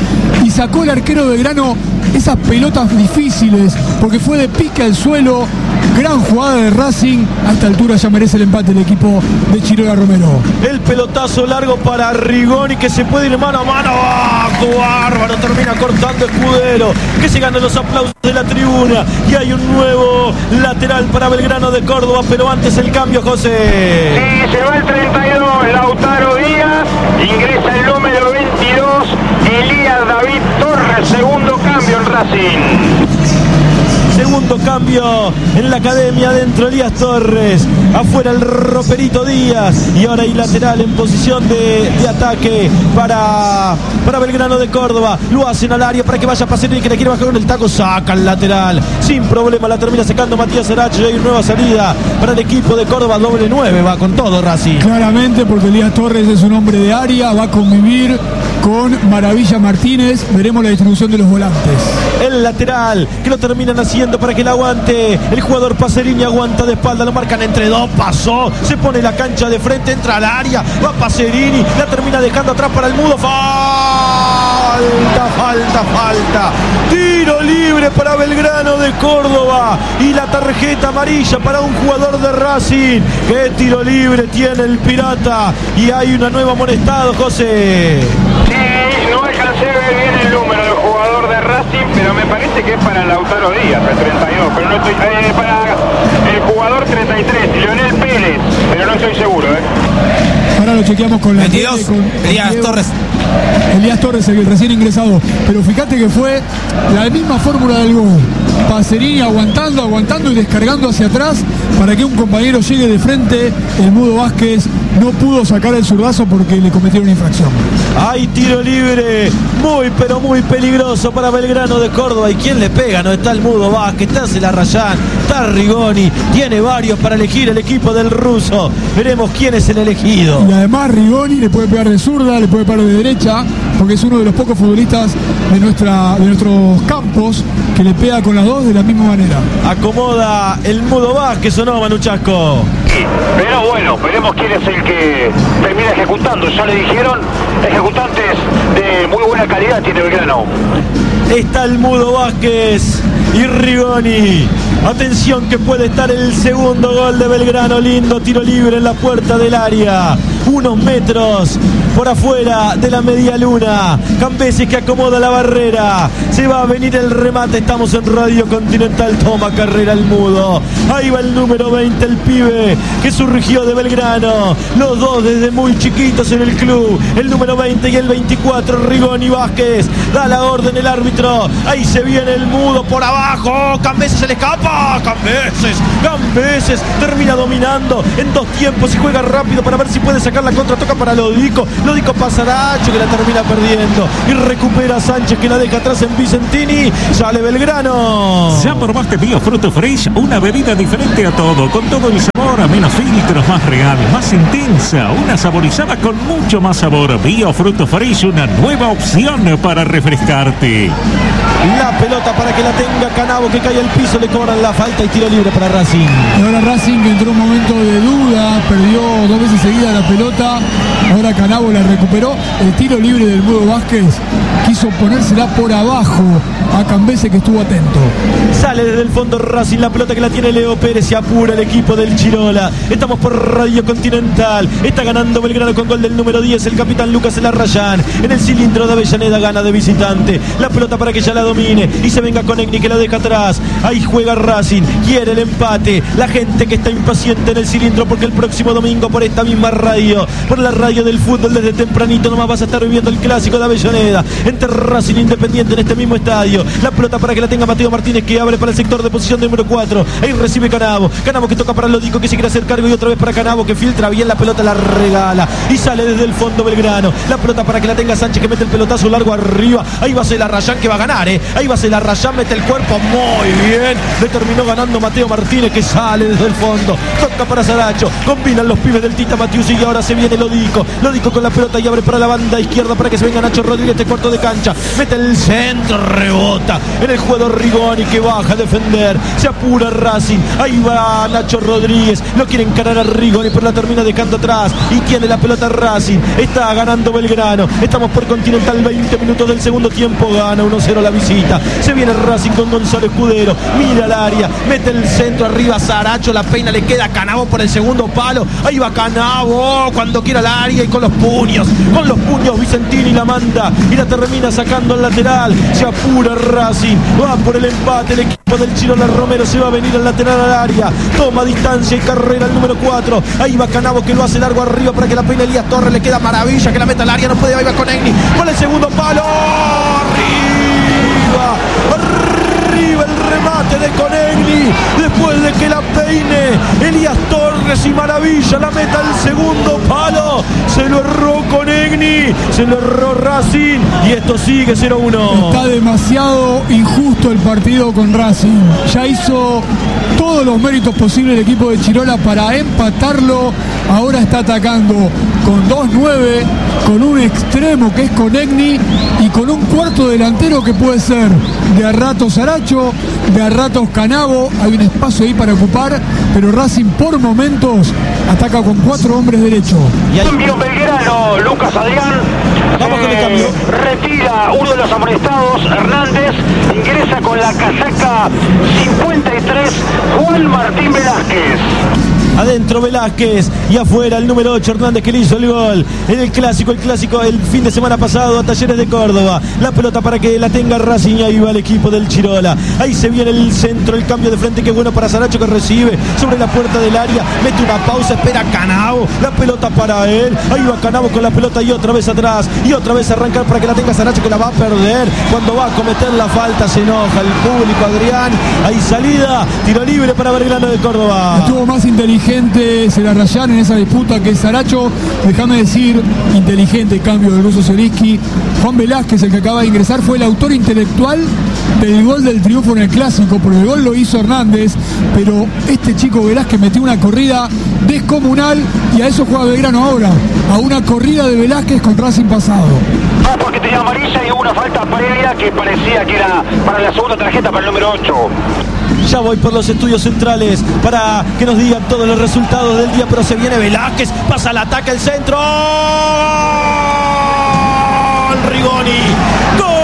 m y sacó el arquero de Belgrano esas pelotas difíciles, porque fue de pique al suelo. Gran jugada de Racing. A esta altura ya merece el empate el equipo de Chirola Romero. el pelotazo largo para Rigoni, que se puede ir mano a mano. Bárbaro, termina cortando Escudero, que se ganan los aplausos de la tribuna. Y hay un nuevo lateral para Belgrano de Córdoba, pero antes el cambio, José. Sí, se va el 32, Lautaro Díaz, ingresa el número 22, Elías David Torres, segundo cambio en Racing. Segundo cambio en la academia, dentro Elías Torres, afuera el Roperito Díaz, y ahora hay lateral en posición de ataque para Belgrano de Córdoba. Lo hacen al área para que vaya Pacerini, que le quiere bajar con el taco, saca el lateral sin problema, la termina sacando Matías Aracho. Y hay una nueva salida para el equipo de Córdoba, doble 9, va con todo Racing. Claramente, porque Elías Torres es un hombre de área, va a convivir con Maravilla Martínez. Veremos la distribución de los volantes. El lateral que lo terminan haciendo para que la aguante el jugador Pacerini, aguanta de espalda, lo marcan entre dos, pasó, se pone la cancha de frente, entra al área, va Pacerini, la termina dejando atrás para el Mudo. Falta, tiro libre para Belgrano de Córdoba y la tarjeta amarilla para un jugador de Racing. Qué tiro libre tiene el Pirata, y hay una nueva amonestado, José. Sí, no alcancé a ver bien el número del jugador de Racing, pero me parece que es para Lautaro Díaz, el 32, pero no estoy, para el jugador 33, Leonel Pérez, pero no estoy seguro, Ahora lo chequeamos con la 22, Elías Torres. Elías Torres, el recién ingresado. Pero fíjate que fue la misma fórmula del gol. Pacerini aguantando y descargando hacia atrás para que un compañero llegue de frente. El Mudo Vázquez no pudo sacar el zurdazo porque le cometieron infracción. Hay tiro libre, muy pero muy peligroso para Belgrano de Córdoba. ¿Y quién le pega? No está el Mudo Vázquez, está Celarrayán, está Rigoni. Tiene varios para elegir el equipo del ruso. Veremos quién es el elegido. Y además Rigoni le puede pegar de zurda, le puede pegar de derecha, porque es uno de los pocos futbolistas de nuestros campos que le pega con las dos de la misma manera. Acomoda el Mudo Vázquez, ¿o no, Manu Chasco? pero bueno, veremos quién es el que termina ejecutando. Ya le dijeron, ejecutantes de muy buena calidad tiene Belgrano. Está el Mudo Vázquez y Rigoni. Atención que puede estar el segundo gol de Belgrano. Lindo tiro libre en la puerta del área. Unos metros por afuera de la media luna. Cambeses que acomoda la barrera. Se va a venir el remate. Estamos en Radio Continental. Toma carrera el Mudo. Ahí va el número 20, el pibe que surgió de Belgrano. Los dos desde muy chiquitos en el club. El número 20 y el 24, Rigoni Vázquez. Da la orden el árbitro. Ahí se viene el Mudo por abajo. Cambeses se le escapa. Cambeses termina dominando en dos tiempos y juega rápido para ver si puede sacar la contra. Toca para Lodico pasa Aracho, que la termina perdiendo y recupera Sánchez, que la deja atrás en Vicentini. Sale Belgrano. ¿Ya probaste Bio Fruto Fresh? Una bebida diferente a todo, con todo el sabor ahora menos filtros, más real, más intensa, una saborizada con mucho más sabor. Bio Fruto Fresh, una nueva opción para refrescarte. La pelota para que la tenga Canavo, que cae al piso, le cobran la falta y tiro libre para Racing. Y ahora Racing, que entró un momento de duda, perdió 2 veces seguida la pelota, ahora Canavo la recuperó. El tiro libre del Mudo Vázquez quiso ponérsela por abajo a Cambese, que estuvo atento. Sale desde el fondo Racing, la pelota que la tiene Leo Pérez, se apura el equipo del Chirola. Estamos por Radio Continental, está ganando Belgrano con gol del número 10, el capitán Lucas Elarrayán. En el cilindro de Avellaneda gana de visitante. La pelota para que ya la domine y se venga con Egni, que la deja atrás. Ahí juega Racing, quiere el empate. La gente que está impaciente en el cilindro, porque el próximo domingo por esta misma radio, por la radio del fútbol, desde tempranito nomás vas a estar viviendo el clásico de Avellaneda entre Racing e Independiente en este mismo estadio. La pelota para que la tenga Mateo Martínez, que abre para el sector de posición número 4. Ahí recibe Canavo, Canavo que toca para Lodico, que se quiere hacer cargo, y otra vez para Canavo, que filtra bien la pelota, la regala y sale desde el fondo Belgrano. La pelota para que la tenga Sánchez, que mete el pelotazo largo arriba. Ahí va Elarrayán, que va a ganar, ahí va Elarrayán, mete el cuerpo muy bien. Le terminó ganando Mateo Martínez, que sale desde el fondo. Toca para Saracho, combinan los pibes del Tita Matiusi y ahora se viene Lodico. Lodico con la pelota y abre para la banda izquierda para que se venga Nacho Rodríguez, este cuarto de cancha. Mete el centro, rebota en el jugador Rigoni, que baja a defender. Se apura Racing, ahí va Nacho Rodríguez, lo quiere encarar a Rigoni, pero la termina dejando atrás y tiene la pelota Racing. Está ganando Belgrano, estamos por Continental, 20 minutos del segundo tiempo, gana 1-0 la visita. Se viene Racing con Gonzalo Escudero, mira al área, mete el centro arriba, Saracho, la peina, le queda a Canavo por el segundo palo. Ahí va Canavo, cuando quiera al área, y con los puños Vicentini la manda y la termina sacando al lateral. Se apura Racing, va por el empate el equipo del Chirola. Romero se va a venir al lateral al área, toma distancia y carrera el número 4. Ahí va Canavo, que lo hace largo arriba para que la peine Elías Torres, le queda maravilla, que la meta al área, no puede, ahí va con Egni, por el segundo palo, arriba el remate de Conegni, después de que la peine Elías Torres y maravilla la meta al segundo palo. Se lo erró Conegni, se lo erró Racing y esto sigue 0-1. Está demasiado injusto el partido con Racing. Ya hizo todos los méritos posibles el equipo de Chirola para empatarlo. Ahora está atacando con 2-9, con un extremo que es Conegni y con un cuarto delantero que puede ser de a ratos Saracho, de a ratos Canavo. Hay un espacio ahí para ocupar, pero Racing por momentos ataca con 4 hombres derechos. Cambio Belgrano, Lucas Adrián. Vamos con el cambio. Retira uno de los amonestados, Hernández. Ingresa con la casaca 53, Juan Martín Velázquez. Adentro Velázquez y afuera el número 8 Hernández, que le hizo el gol en el clásico el fin de semana pasado a Talleres de Córdoba. La pelota para que la tenga Racing y ahí va el equipo del Chirola. Ahí se viene el centro, el cambio de frente, que bueno para Saracho, que recibe sobre la puerta del área, mete una pausa, espera Canavo, la pelota para él. Ahí va Canavo con la pelota y otra vez atrás y otra vez arrancar para que la tenga Saracho, que la va a perder. Cuando va a cometer la falta se enoja el público, Adrián. Ahí salida, tiro libre para Belgrano de Córdoba. Estuvo más inteligente Elarrayán en esa disputa que Saracho. Déjame decir, inteligente cambio del ruso Zelinsky. Juan Velázquez, el que acaba de ingresar, fue el autor intelectual del gol del triunfo en el clásico, porque el gol lo hizo Hernández, pero este chico Velázquez metió una corrida descomunal y a eso juega Belgrano ahora, a una corrida de Velázquez con Racing pasado. No, porque tenía amarilla y hubo una falta previa que parecía que era para la segunda tarjeta, para el número 8. Ya voy por los estudios centrales para que nos digan todos los resultados del día, pero se viene Velázquez, pasa al ataque, el centro, Rigoni, ¡gol!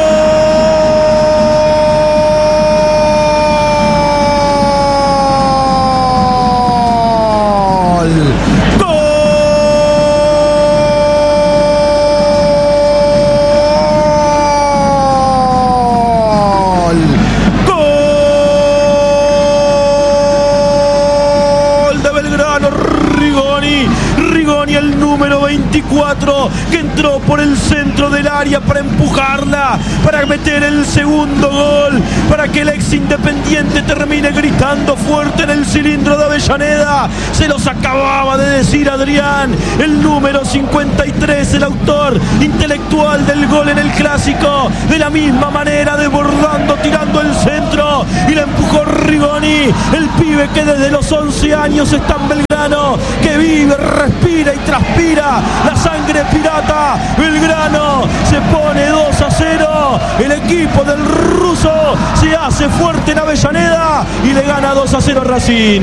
Rigoni, el número 24, que entró por el centro del área para empujarla, para meter el segundo gol, para que el ex Independiente termine gritando fuerte en el cilindro de Avellaneda. Se los acababa de decir Adrián, el número 53, el autor intelectual del gol en el clásico, de la misma manera, desbordando, tirando el centro y y la empujó Rigoni, el pibe que desde los 11 años está en Belgrano, que vive, respira y transpira la sangre pirata. Belgrano se pone 2-0, el equipo del ruso se hace fuerte en Avellaneda y le gana 2-0 a Racing.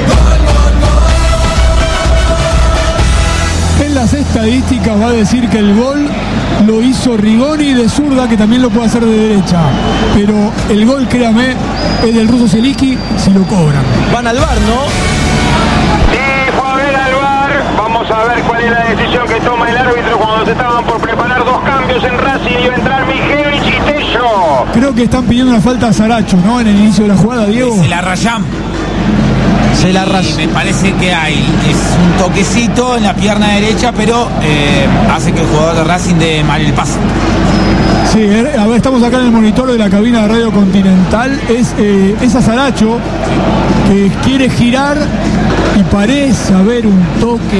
En las estadísticas va a decir que el gol lo hizo Rigoni de zurda, que también lo puede hacer de derecha, pero el gol, créame, es del ruso Zielinski si lo cobran. Van al VAR, ¿no? Sí, fue a ver al VAR. Vamos a ver cuál es la decisión que toma el árbitro cuando se estaban por preparar dos cambios en Racing y va a entrar Mijevich y Tello. Creo que están pidiendo una falta a Saracho, ¿no? En el inicio de la jugada, Diego. Se la rayamos. Se la rayó. Me parece que hay, es un toquecito en la pierna derecha, pero hace que el jugador de Racing dé mal el pase. Sí, a ver, estamos acá en el monitor de la cabina de Radio Continental. Es a Saracho que quiere girar y parece haber un toque,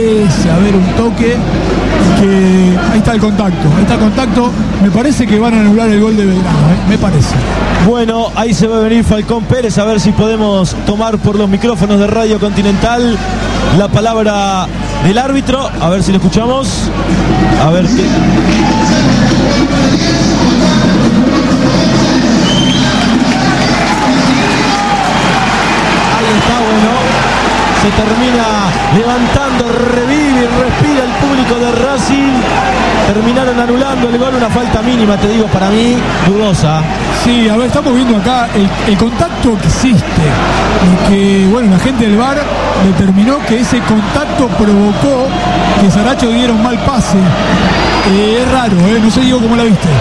que ahí está el contacto, me parece que van a anular el gol de Belgrano, me parece. Bueno, ahí se va a venir Falcón Pérez, a ver si podemos tomar por los micrófonos de Radio Continental la palabra del árbitro, a ver si lo escuchamos, a ver qué... Ahí está, bueno, se termina levantando, revive y respira el público de Racing. Terminaron anulando el gol, una falta mínima, te digo, para mí, dudosa. Sí, a ver, estamos viendo acá el contacto que existe. Y que, bueno, la gente del VAR determinó que ese contacto provocó que Saracho diera un mal pase. Es raro, no sé, Diego, cómo la viste.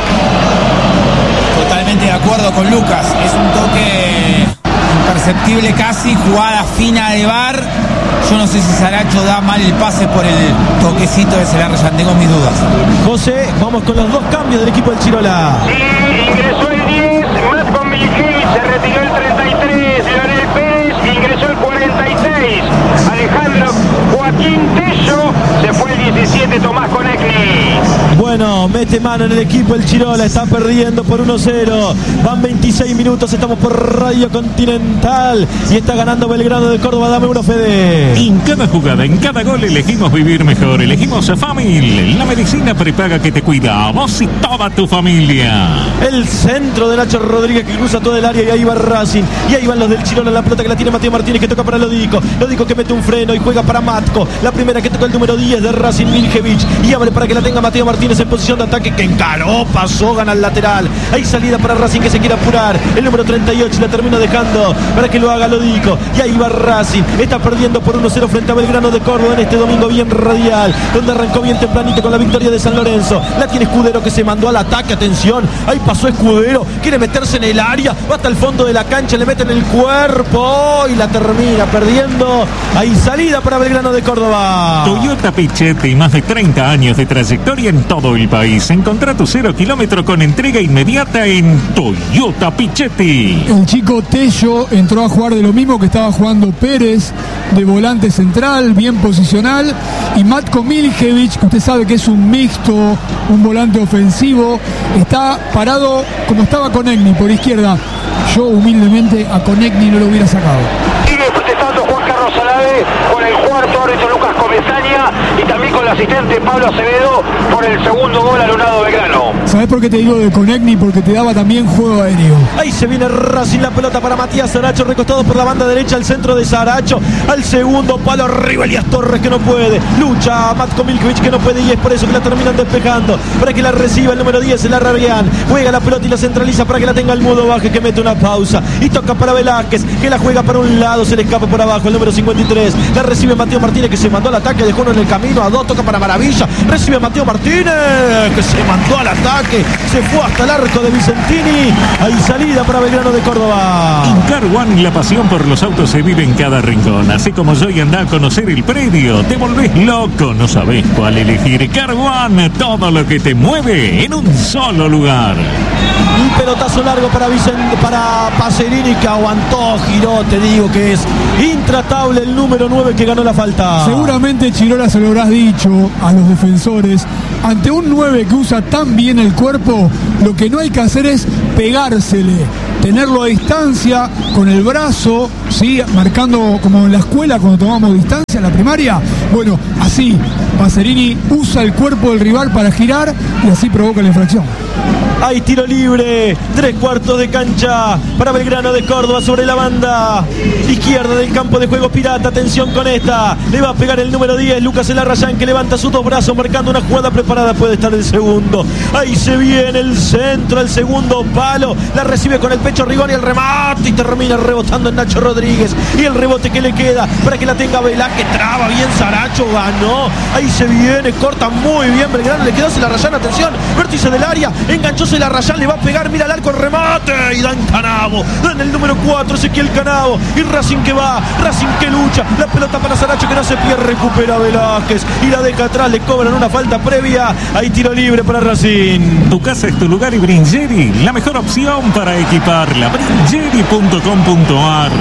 Totalmente de acuerdo con Lucas. Es un toque imperceptible casi, jugada fina de VAR. Yo no sé si Saracho da mal el pase por el toquecito de Celarra, tengo mis dudas. José, vamos con los dos cambios del equipo del Chirola. Sí, ingresó el 10, Matko Miljević, se retiró el 33, Leonel Pérez, ingresó el 46, Alejandro Joaquín Tello, se fue el 17, Tomás Konechny. Bueno, mete mano en el equipo el Chirola, está perdiendo por 1-0, van 26 minutos, estamos por Radio Continental y está ganando Belgrano de Córdoba. Dame uno, Fede. En cada jugada, en cada gol elegimos vivir mejor, elegimos a Famil, la medicina prepaga que te cuida a vos y toda tu familia. El centro de Nacho Rodríguez que cruza todo el área y ahí va Racing, y ahí van los del Chirola, la pelota que la tiene Mateo Martínez que toca para Lodico que mete un freno y juega para Matko, la primera que toca el número 10 de Racing, Miljević, y abre para que la tenga Mateo Martínez en posición de ataque, que encaró, pasó, gana el lateral, hay salida para Racing que se quiere apurar, el número 38 la termina dejando para que lo haga Lodico, y ahí va Racing, está perdiendo por 1-0 frente a Belgrano de Córdoba en este domingo bien radial, donde arrancó bien tempranito con la victoria de San Lorenzo. La tiene Escudero que se mandó al ataque, atención, ahí pasó Escudero, quiere meterse en el área, va hasta el fondo de la cancha, le mete en el cuerpo y la termina perdiendo. Ahí salida para Belgrano de Córdoba. Toyota Pichetti, más de 30 años de trayectoria en todo el país. Encontrá tu 0 kilómetro con entrega inmediata en Toyota Pichetti. El chico Tello entró a jugar de lo mismo que estaba jugando Pérez, de volante central, bien posicional, y Matko Miljević, que usted sabe que es un mixto, un volante ofensivo, está parado como estaba Konechny por izquierda. Yo humildemente a Konechny no lo hubiera sacado. Sigue protestando Juan Carlos Salade con el cuarto árbitro Lucas Comesaña y también con el asistente Pablo Acevedo por el segundo gol anulado Belgrano. ¿Sabés por qué te digo de Konechny? Porque te daba también juego aéreo. Ahí se viene Racing, la pelota para Matías Saracho, recostado por la banda derecha, al centro de Saracho, al segundo palo arriba Elías Torres que no puede, lucha Matko Miljević que no puede y es por eso que la terminan despejando, para que la reciba el número 10, el Arrabián, juega la pelota y la centraliza para que la tenga el Mudo Baje que mete una pausa y toca para Velázquez que la juega para un lado, se le escapa por abajo el número 53, la recibe Mateo Martínez que se mandó al ataque, dejó uno en el camino, a dos, toca para Maravilla, recibe Mateo Martínez que se mandó al ataque, se fue hasta el arco de Vicentini, ahí salida para Belgrano de Córdoba. En Car One la pasión por los autos se vive en cada rincón, así como yo y anda a conocer el predio, te volvés loco, no sabés cuál elegir. Car One, todo lo que te mueve en un solo lugar. Un pelotazo largo para Pacerini que aguantó, giró, te digo que es intratable el número 9 que ganó la falta. Seguramente, Chirola, se lo habrás dicho a los defensores, ante un 9 que usa tan bien el cuerpo, lo que no hay que hacer es pegársele, tenerlo a distancia con el brazo, ¿sí? Marcando como en la escuela cuando tomamos distancia en la primaria. Bueno, así Pacerini usa el cuerpo del rival para girar y así provoca la infracción. Hay tiro libre, 3/4 de cancha para Belgrano de Córdoba sobre la banda izquierda del campo de juego Pirata. Atención con esta, le va a pegar el número 10, Lucas Elarrayán, que levanta sus dos brazos marcando una jugada preparada, puede estar el segundo. Ahí se viene el centro, el segundo palo, la recibe con el pecho Rigoni, el remate y termina rebotando en Nacho Rodríguez. Y el rebote que le queda para que la tenga Velázquez, traba bien Saracho, ganó. Ahí se viene, corta muy bien Belgrano, le quedó Elarrayán, atención, vértice del área, enganchó Elarrayán, le va a pegar, mira el arco, el remate y dan Canavo, dan el número 4, Ezequiel Canavo, y Racing que va, Racing que lucha, la pelota para Saracho que no se pierde, recupera Velázquez y la deja atrás, le cobran una falta previa, hay tiro libre para Racing. Tu casa es tu lugar y Bringeri, la mejor opción para equiparla, bringeri.com.ar.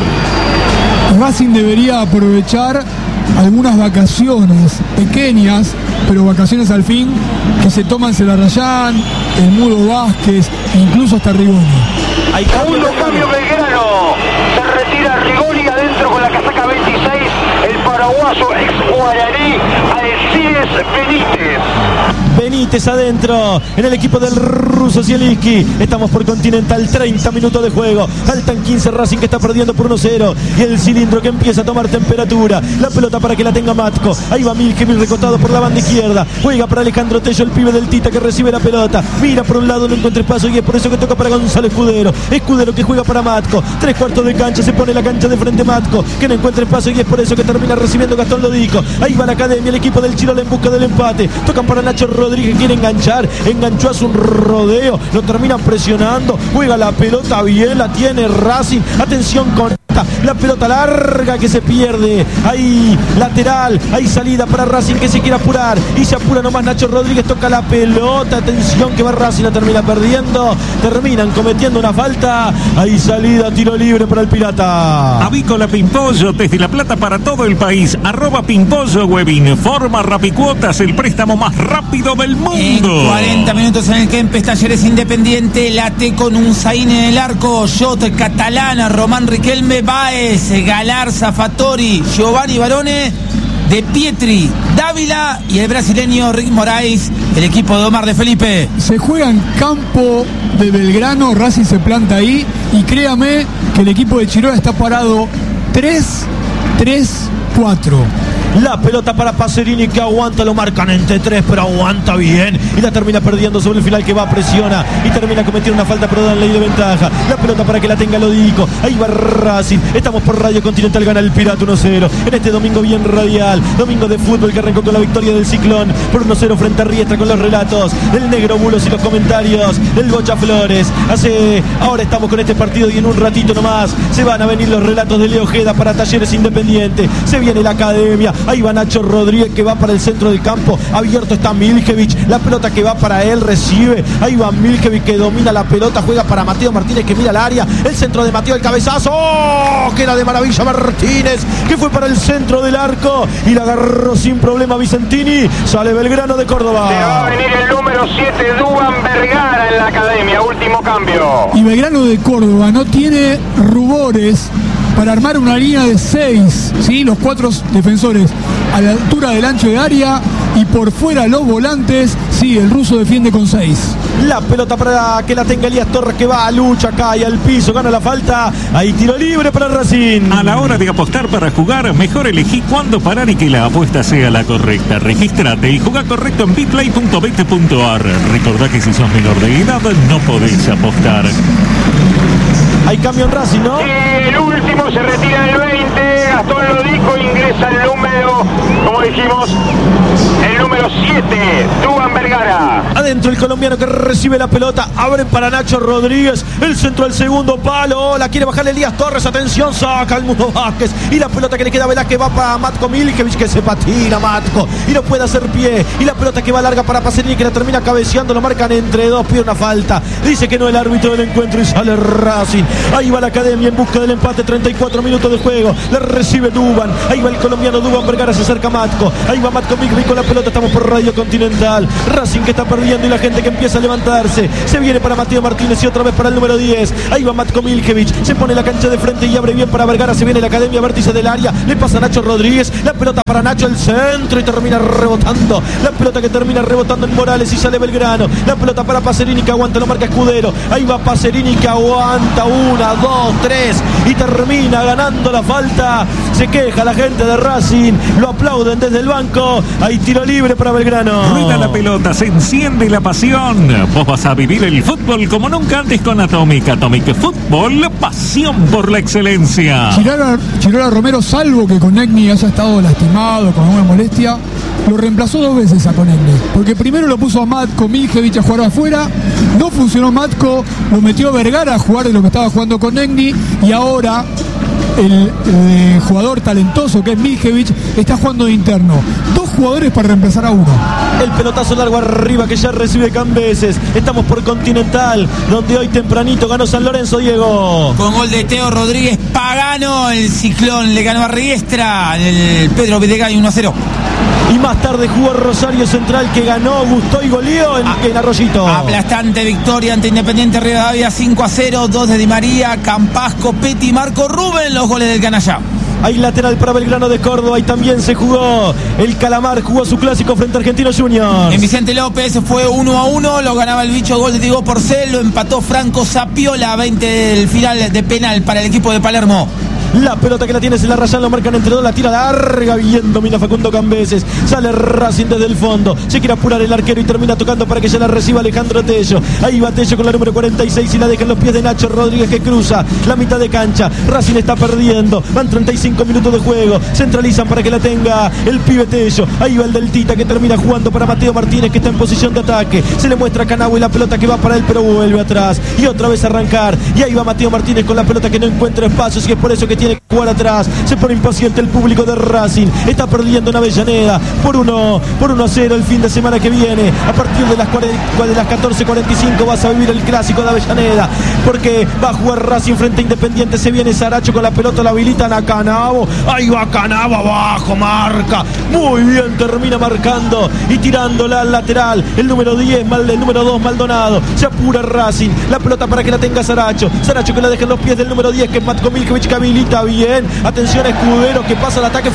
Racing debería aprovechar algunas vacaciones pequeñas, pero vacaciones al fin, que se toman Elarrayán, el Mudo Vázquez e incluso hasta Rigoni. Hay segundo cambio Belgrano, se retira Rigoni adentro con la casaca 26, el paraguayo ex guaraní Alcides Benítez. Benítez adentro en el equipo del ruso Zielinski. Estamos por Continental, 30 minutos de juego. Faltan 15, Racing que está perdiendo por 1-0. Y el cilindro que empieza a tomar temperatura. La pelota para que la tenga Matko. Ahí va Milkevich recostado por la banda izquierda. Juega para Alejandro Tello, el pibe del Tita que recibe la pelota. Mira por un lado, no encuentra espacio y es por eso que toca para Gonzalo Escudero. Escudero que juega para Matko. 3/4 de cancha, se pone la cancha de frente Matko, que no encuentra espacio y es por eso que termina recibiendo Gastón Lodico. Ahí va la Academia, el equipo del Chirola en busca del empate. Tocan para Nacho Rodríguez, quiere enganchar, enganchó, hace un rodeo, lo terminan presionando, juega la pelota bien, la tiene Racing, atención con la pelota larga que se pierde, ahí lateral, ahí salida para Racing que se quiere apurar y se apura nomás Nacho Rodríguez, toca la pelota, atención que va Racing, la termina perdiendo, terminan cometiendo una falta, ahí salida, tiro libre para el Pirata. Avícola Pimpollo, desde La Plata para todo el país, @Pimpollo Webin, forma Rapicuotas, el préstamo más rápido del mundo. En 40 minutos en el Kempes, Talleres Independiente, Late con un Zain en el arco, Jot, Catalana, Román Riquelme, Baez, Galarza, Fattori, Giovanni Barone, De Pietri, Dávila y el brasileño Rick Moraes, el equipo de Omar de Felipe. Se juega en campo de Belgrano, Racing se planta ahí y créame que el equipo de Chirola está parado 3-3-4. La pelota para Pacerini que aguanta, lo marcan entre 3, pero aguanta bien y la termina perdiendo sobre el final que va, presiona y termina cometiendo una falta, pero da ley de ventaja. La pelota para que la tenga Lodico, ahí va Racing, estamos por Radio Continental, gana el Pirata 1-0 en este domingo bien radial, domingo de fútbol que arrancó con la victoria del Ciclón por 1-0 frente a Riestra, con los relatos del Negro Bulos y los comentarios del Bocha Flores. Ahora estamos con este partido y en un ratito nomás se van a venir los relatos de Leo Ojeda para Talleres Independiente, se viene la Academia. Ahí va Nacho Rodríguez que va para el centro del campo. Abierto está Milkevich. La pelota que va para él, recibe. Ahí va Milkevich que domina la pelota. Juega para Mateo Martínez que mira el área. El centro de Mateo, el cabezazo. ¡Oh! Queda de maravilla Martínez que fue para el centro del arco y la agarró sin problema Vicentini. Sale Belgrano de Córdoba. Se va a venir el número 7, Duban Vergara en la Academia. Último cambio. Y Belgrano de Córdoba no tiene rubores para armar una línea de 6, ¿sí? Los 4 defensores a la altura del ancho de área y por fuera los volantes. Sí, el ruso defiende con 6. La pelota para que la tenga Elías Torres que va a lucha, cae al piso, gana la falta. Ahí tiro libre para Racing. A la hora de apostar para jugar, mejor elegí cuándo parar y que la apuesta sea la correcta. Regístrate y juega correcto en bplay.bet.ar. Recordá que si sos menor de edad no podés apostar. Hay cambio en Racing, ¿no? El último se retira el 20, Gastón Lodico, ingresa el número, como dijimos, el número 7, Duban Vergara. Adentro el colombiano que recibe la pelota, abre para Nacho Rodríguez, el centro al segundo palo, la quiere bajar Elías Torres, atención, saca el Mundo Vázquez y la pelota que le queda a Velázquez va para Matko Milkevich que se patina Matko y no puede hacer pie y la pelota que va larga para Pacerini que la termina cabeceando, lo marcan entre dos, pide una falta, dice que no el árbitro del encuentro y sale Racing. Ahí va la Academia en busca del empate, 34 minutos de juego, la recibe Duban. Ahí va el colombiano Duban Vergara, se acerca Matko. Ahí va Matko Miljevic con la pelota. Estamos por Radio Continental. Racing que está perdiendo y la gente que empieza a levantarse. Se viene para Mateo Martínez y otra vez para el número 10. Ahí va Matko Miljevic. Se pone la cancha de frente y abre bien para Vergara. Se viene la Academia, vértice del área. Le pasa a Nacho Rodríguez. La pelota para Nacho, el centro y termina rebotando. La pelota que termina rebotando en Morales y sale Belgrano. La pelota para Pacerini que aguanta, lo marca Escudero. Ahí va Pacerini que aguanta. 1, 2, 3 y termina ganando la falta. Se queja la gente de Racing. Lo aplauden desde el banco. Hay tiro libre para Belgrano. Rueda la pelota, se enciende la pasión. Vos vas a vivir el fútbol como nunca antes con Atomic. Atomic Fútbol, pasión por la excelencia. Chirola Romero, salvo que Konechny haya estado lastimado con alguna molestia, lo reemplazó 2 veces a Konechny. Porque primero lo puso a Matko Miljevic a jugar afuera, no funcionó Matko, lo metió Vergara a jugar de lo que estaba jugando Konechny, y ahora el jugador talentoso que es Miljevic está jugando de interno. 2 jugadores para reemplazar a uno. El pelotazo largo arriba que ya recibe Cambeses. Estamos por Continental, donde hoy tempranito ganó San Lorenzo, Diego. Con gol de Teo Rodríguez Pagano, el Ciclón le ganó a Riestra, el Pedro Videgain 1-0. Y más tarde jugó Rosario Central que ganó, gustó y goleó en Arroyito. Aplastante victoria ante Independiente Rivadavia 5-0, 2 de Di María, Campasco, Peti, Marco Rubén, los goles del canalla. Hay lateral para Belgrano de Córdoba y también se jugó el Calamar, jugó su clásico frente a Argentinos Juniors. En Vicente López fue 1-1, lo ganaba el bicho, gol de Diego Porcel, lo empató Franco Zapiola, 20 del final de penal para el equipo de Palermo. La pelota que la tiene se la rayan, lo marcan entre dos, la tira larga, bien domina Facundo Cambeses. Sale Racing desde el fondo, se quiere apurar el arquero y termina tocando para que ya la reciba Alejandro Tello. Ahí va Tello con la número 46 y la deja en los pies de Nacho Rodríguez que cruza la mitad de cancha. Racing está perdiendo, van 35 minutos de juego, centralizan para que la tenga el pibe Tello. Ahí va el del Tita que termina jugando para Mateo Martínez que está en posición de ataque. Se le muestra a Canagua y la pelota que va para él pero vuelve atrás y otra vez a arrancar. Y ahí va Mateo Martínez con la pelota que no encuentra espacios y es por eso que tiene que jugar atrás. Se pone impaciente el público de Racing. Está perdiendo en Avellaneda por 1-0 el fin de semana que viene. A partir de las 14:45 vas a vivir el clásico de Avellaneda, porque va a jugar Racing frente a Independiente. Se viene Saracho con la pelota, la habilitan a Canavo. Ahí va Canavo abajo, marca. Muy bien, termina marcando y tirándola al lateral. El número 10, el número 2, Maldonado. Se apura Racing. La pelota para que la tenga Saracho. Saracho que la deja en los pies del número 10, que es Matko Miljevic, que habilita bien. Atención a Escudero que pasa el ataque.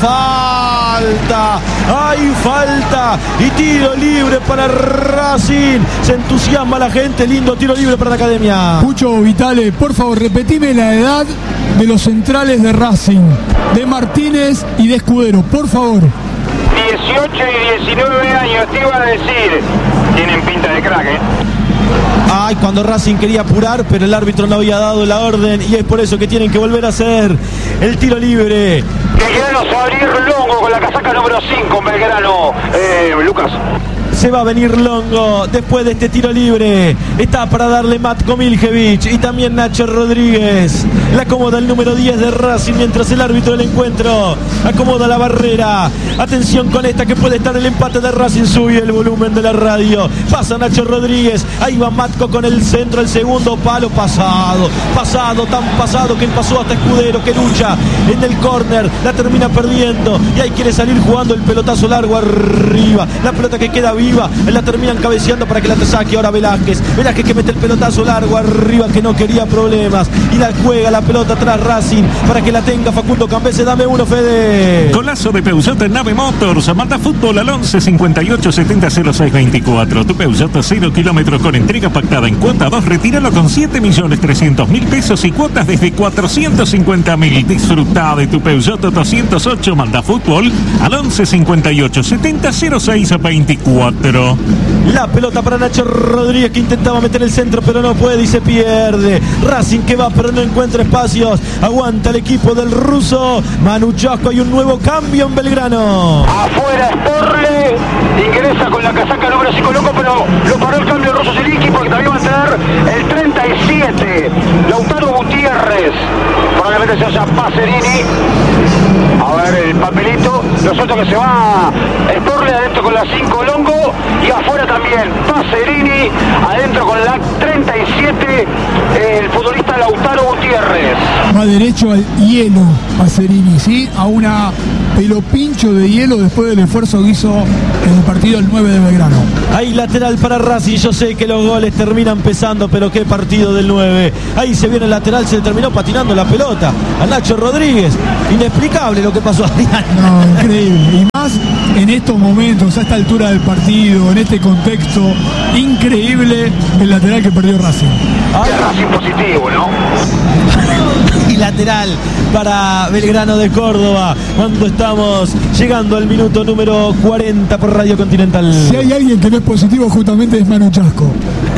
Falta. Hay falta. Y tiro libre para Racing. Se entusiasma la gente. Lindo tiro libre para la Academia. Pucho Vitale, por favor, repetime la edad de los centrales de Racing, de Martínez y de Escudero, por favor. 18 y 19 años, te iba a decir. Tienen pinta de crack, Ay, cuando Racing quería apurar, pero el árbitro no había dado la orden y es por eso que tienen que volver a hacer el tiro libre. Belgrano se va a abrir Longo con la casaca número 5 en Belgrano. Lucas. Se va a venir Longo después de este tiro libre. Está para darle Matko Miljevic y también Nacho Rodríguez. La acomoda el número 10 de Racing mientras el árbitro del encuentro acomoda la barrera. Atención con esta que puede estar el empate de Racing. Sube el volumen de la radio. Pasa Nacho Rodríguez. Ahí va Matko con el centro, el segundo palo. Pasado, tan pasado que él pasó hasta Escudero que lucha en el córner. La termina perdiendo y ahí quiere salir jugando el pelotazo largo arriba. La pelota que queda viva, la terminan cabeceando para que la saque ahora Velázquez que mete el pelotazo largo arriba, que no quería problemas y la juega la pelota atrás Racing para que la tenga Facundo Cambeses. Dame uno, Fede. Golazo de Peugeot en Nave Motors. Manda fútbol al 11 58 70 06 24. Tu Peugeot 0 kilómetros con entrega pactada en cuota 2. Retíralo con 7.300.000 pesos y cuotas desde 450.000. Disfruta de tu Peugeot 208. Manda fútbol al 11 58 70 06 24. La pelota para Nacho Rodríguez que intentaba meter el centro pero no puede y se pierde. Racing que va pero no encuentra espacios. Aguanta el equipo del ruso Manu Chasco. Hay un nuevo cambio en Belgrano. Afuera Sporle, ingresa con la casaca número 5 Longo, pero lo paró el cambio de ruso Zeliki porque también va a tener el 37 Lautaro Gutiérrez. Probablemente se haya Pacerini. A ver el papelito. Lo suelto que se va Sporle adentro con la 5 Longo y afuera también Pacerini, adentro con la 37 el futbolista Lautaro Gutiérrez. va derecho al hielo Pacerini, ¿sí? A una pelopincho de hielo después del esfuerzo que hizo en el partido el 9 de Belgrano. Ahí lateral para Racing, yo sé que los goles terminan pesando, pero qué partido del 9. Ahí se viene el lateral, se le terminó patinando la pelota a Nacho Rodríguez. Inexplicable lo que pasó, Adrián. No, increíble. Y más en estos momentos, a esta altura del partido, en este contexto, increíble el lateral que perdió Racing. Racing positivo, ¿no? Y lateral para Belgrano de Córdoba, cuando estamos llegando al minuto número 40 por Radio Continental. Si hay alguien que no es positivo, justamente es Manu Chasco.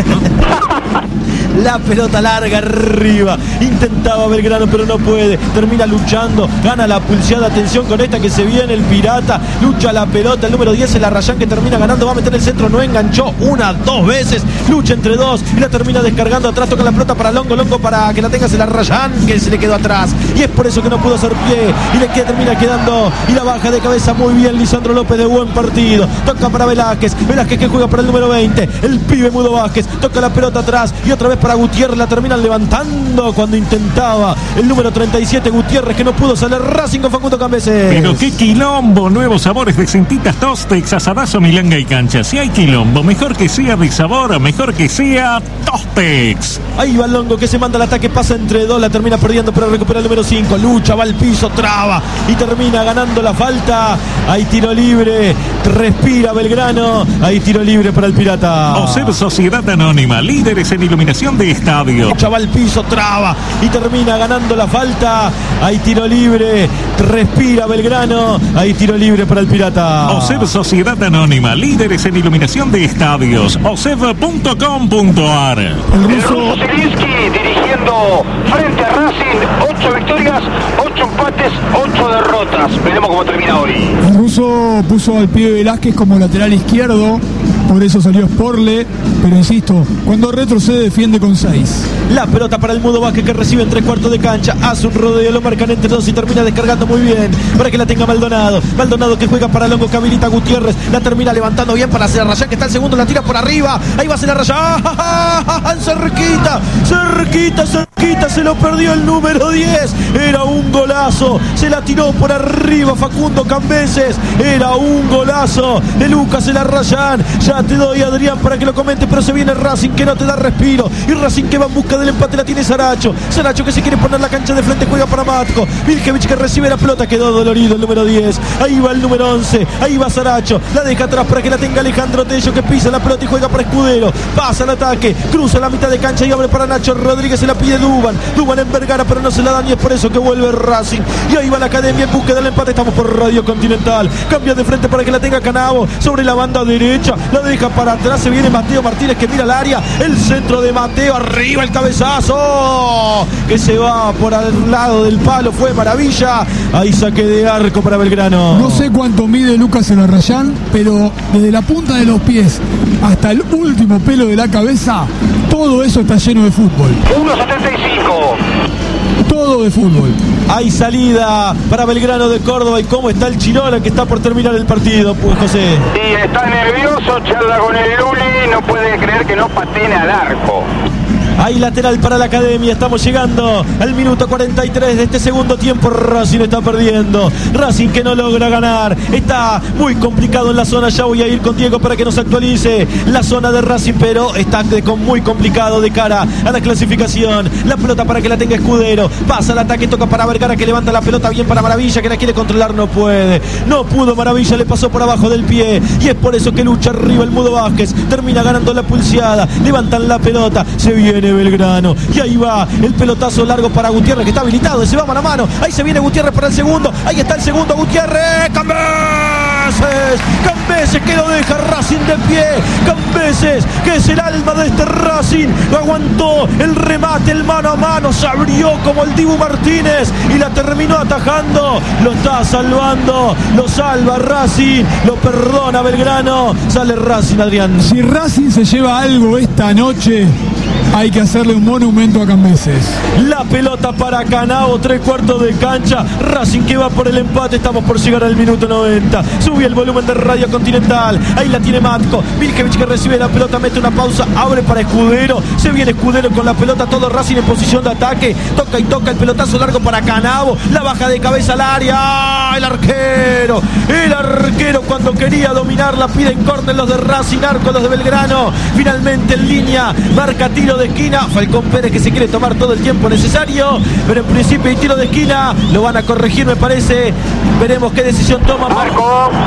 La pelota larga arriba, intentaba Belgrano pero no puede, termina luchando, gana la pulseada, atención con esta que se viene el Pirata, lucha la pelota, el número 10 el Arrayán que termina ganando, va a meter el centro, no enganchó, dos veces, lucha entre dos y la termina descargando atrás, toca la pelota para Longo para que la tengas el Arrayán que se le quedó atrás y es por eso que no pudo hacer pie y le termina quedando y la baja de cabeza muy bien Lisandro López, de buen partido, toca para Velázquez que juega para el número 20, el pibe Mudo Vázquez, toca la pelota atrás y otra vez para Gutiérrez, la terminan levantando cuando intentaba el número 37 Gutiérrez que no pudo salir. Racing con Facundo Cambeses. Pero qué quilombo, nuevos sabores de Centitas, Tostex, Asadazo, Milanga y Cancha. Si hay quilombo, mejor que sea de sabor, mejor que sea Tostex. Ahí va Longo que se manda el ataque, pasa entre dos, la termina perdiendo pero recupera el número 5, lucha, va al piso, traba y termina ganando la falta. Hay tiro libre, respira Belgrano, hay tiro libre para el Pirata. OSEB Sociedad Anónima, líderes en iluminación de estadio. Chaval piso, traba y termina ganando la falta. Hay tiro libre, respira Belgrano, hay tiro libre para el Pirata. OSEB Sociedad Anónima, líderes en iluminación de estadios. OSEB.com.ar. El ruso Zielinski dirigiendo frente a Racing, 8 victorias, 8 empates, 8 derrotas. Veremos cómo termina hoy. El ruso puso al pibe Velázquez como lateral izquierdo, por eso salió Sporle, pero insisto, cuando retrocede defiende con 6. La pelota para el Mudo Vázquez que recibe en 3/4 de cancha, hace un rodeo, lo marcan entre dos y termina descargando muy bien para que la tenga Maldonado. Maldonado que juega para Longo, que habilita a Gutiérrez, la termina levantando bien para hacer Arrayán que está el segundo, la tira por arriba, ahí va a ser Arrayán, cerquita, se lo perdió el número 10, era un golazo, se la tiró por arriba Facundo Cambeses, era un golazo de Lucas el Arrayán. Ya te doy, Adrián, para que lo comente, pero se viene Racing que no te da respiro y Racing que va en busca del empate, la tiene Saracho que se quiere poner la cancha de frente, juega para Matko, Vilkevich que recibe la pelota, quedó dolorido el número 10, ahí va el número 11, ahí va Saracho, la deja atrás para que la tenga Alejandro Tello que pisa la pelota y juega para Escudero, pasa el ataque, cruza la mitad de cancha y abre para Nacho Rodríguez, se la pide Duban en Vergara pero no se la dan y es por eso que vuelve Racing y ahí va la Academia en busca del empate. Estamos por Radio Continental, cambia de frente para que la tenga Canavo sobre la banda derecha, la deja para atrás, se viene Mateo Martínez que mira al área, el centro de Mateo, arriba el cabezazo que se va por al lado del palo, fue maravilla, ahí saque de arco para Belgrano. No sé cuánto mide Lucas el Arrayán, pero desde la punta de los pies hasta el último pelo de la cabeza, todo eso está lleno de fútbol. 1.75. Todo de fútbol. Hay salida para Belgrano de Córdoba y cómo está el Chirola que está por terminar el partido, pues José. Sí, está nervioso, charla con el Luli, no puede creer que no patina al arco. Hay lateral para la Academia, estamos llegando al minuto 43 de este segundo tiempo. Racing está perdiendo, Racing que no logra ganar, está muy complicado en la zona. Ya voy a ir con Diego para que nos actualice la zona de Racing, pero está muy complicado de cara a la clasificación. La pelota para que la tenga Escudero, pasa el ataque, toca para Vergara que levanta la pelota bien para Maravilla que la quiere controlar, no pudo Maravilla, le pasó por abajo del pie y es por eso que lucha arriba el Mudo Vázquez, termina ganando la pulseada, levantan la pelota, se viene Belgrano y ahí va el pelotazo largo para Gutiérrez que está habilitado, se va mano a mano, ahí se viene Gutiérrez para el segundo, ahí está el segundo Gutiérrez, Cambeses que lo deja Racing de pie, Cambeses que es el alma de este Racing, aguantó el remate, el mano a mano, se abrió como el Dibu Martínez y la terminó atajando, lo está salvando, lo salva Racing, lo perdona Belgrano, sale Racing, Adrián. Si Racing se lleva algo esta noche hay que hacerle un monumento a Cambeses. La pelota para Canavo, 3/4 de cancha. Racing que va por el empate. Estamos por llegar al minuto 90. Sube el volumen de Radio Continental. Ahí la tiene Matko. Miljevich que recibe la pelota, mete una pausa, abre para Escudero. Se viene Escudero con la pelota. Todo Racing en posición de ataque. Toca y toca el pelotazo largo para Canavo. La baja de cabeza al área. ¡Ah! El arquero cuando quería dominar la pide en córner los de Racing, arco los de Belgrano. Finalmente en línea, marca tiro de esquina. Falcón Pérez que se quiere tomar todo el tiempo necesario, pero en principio hay tiro de esquina. Lo van a corregir, me parece. Veremos qué decisión toma Marco.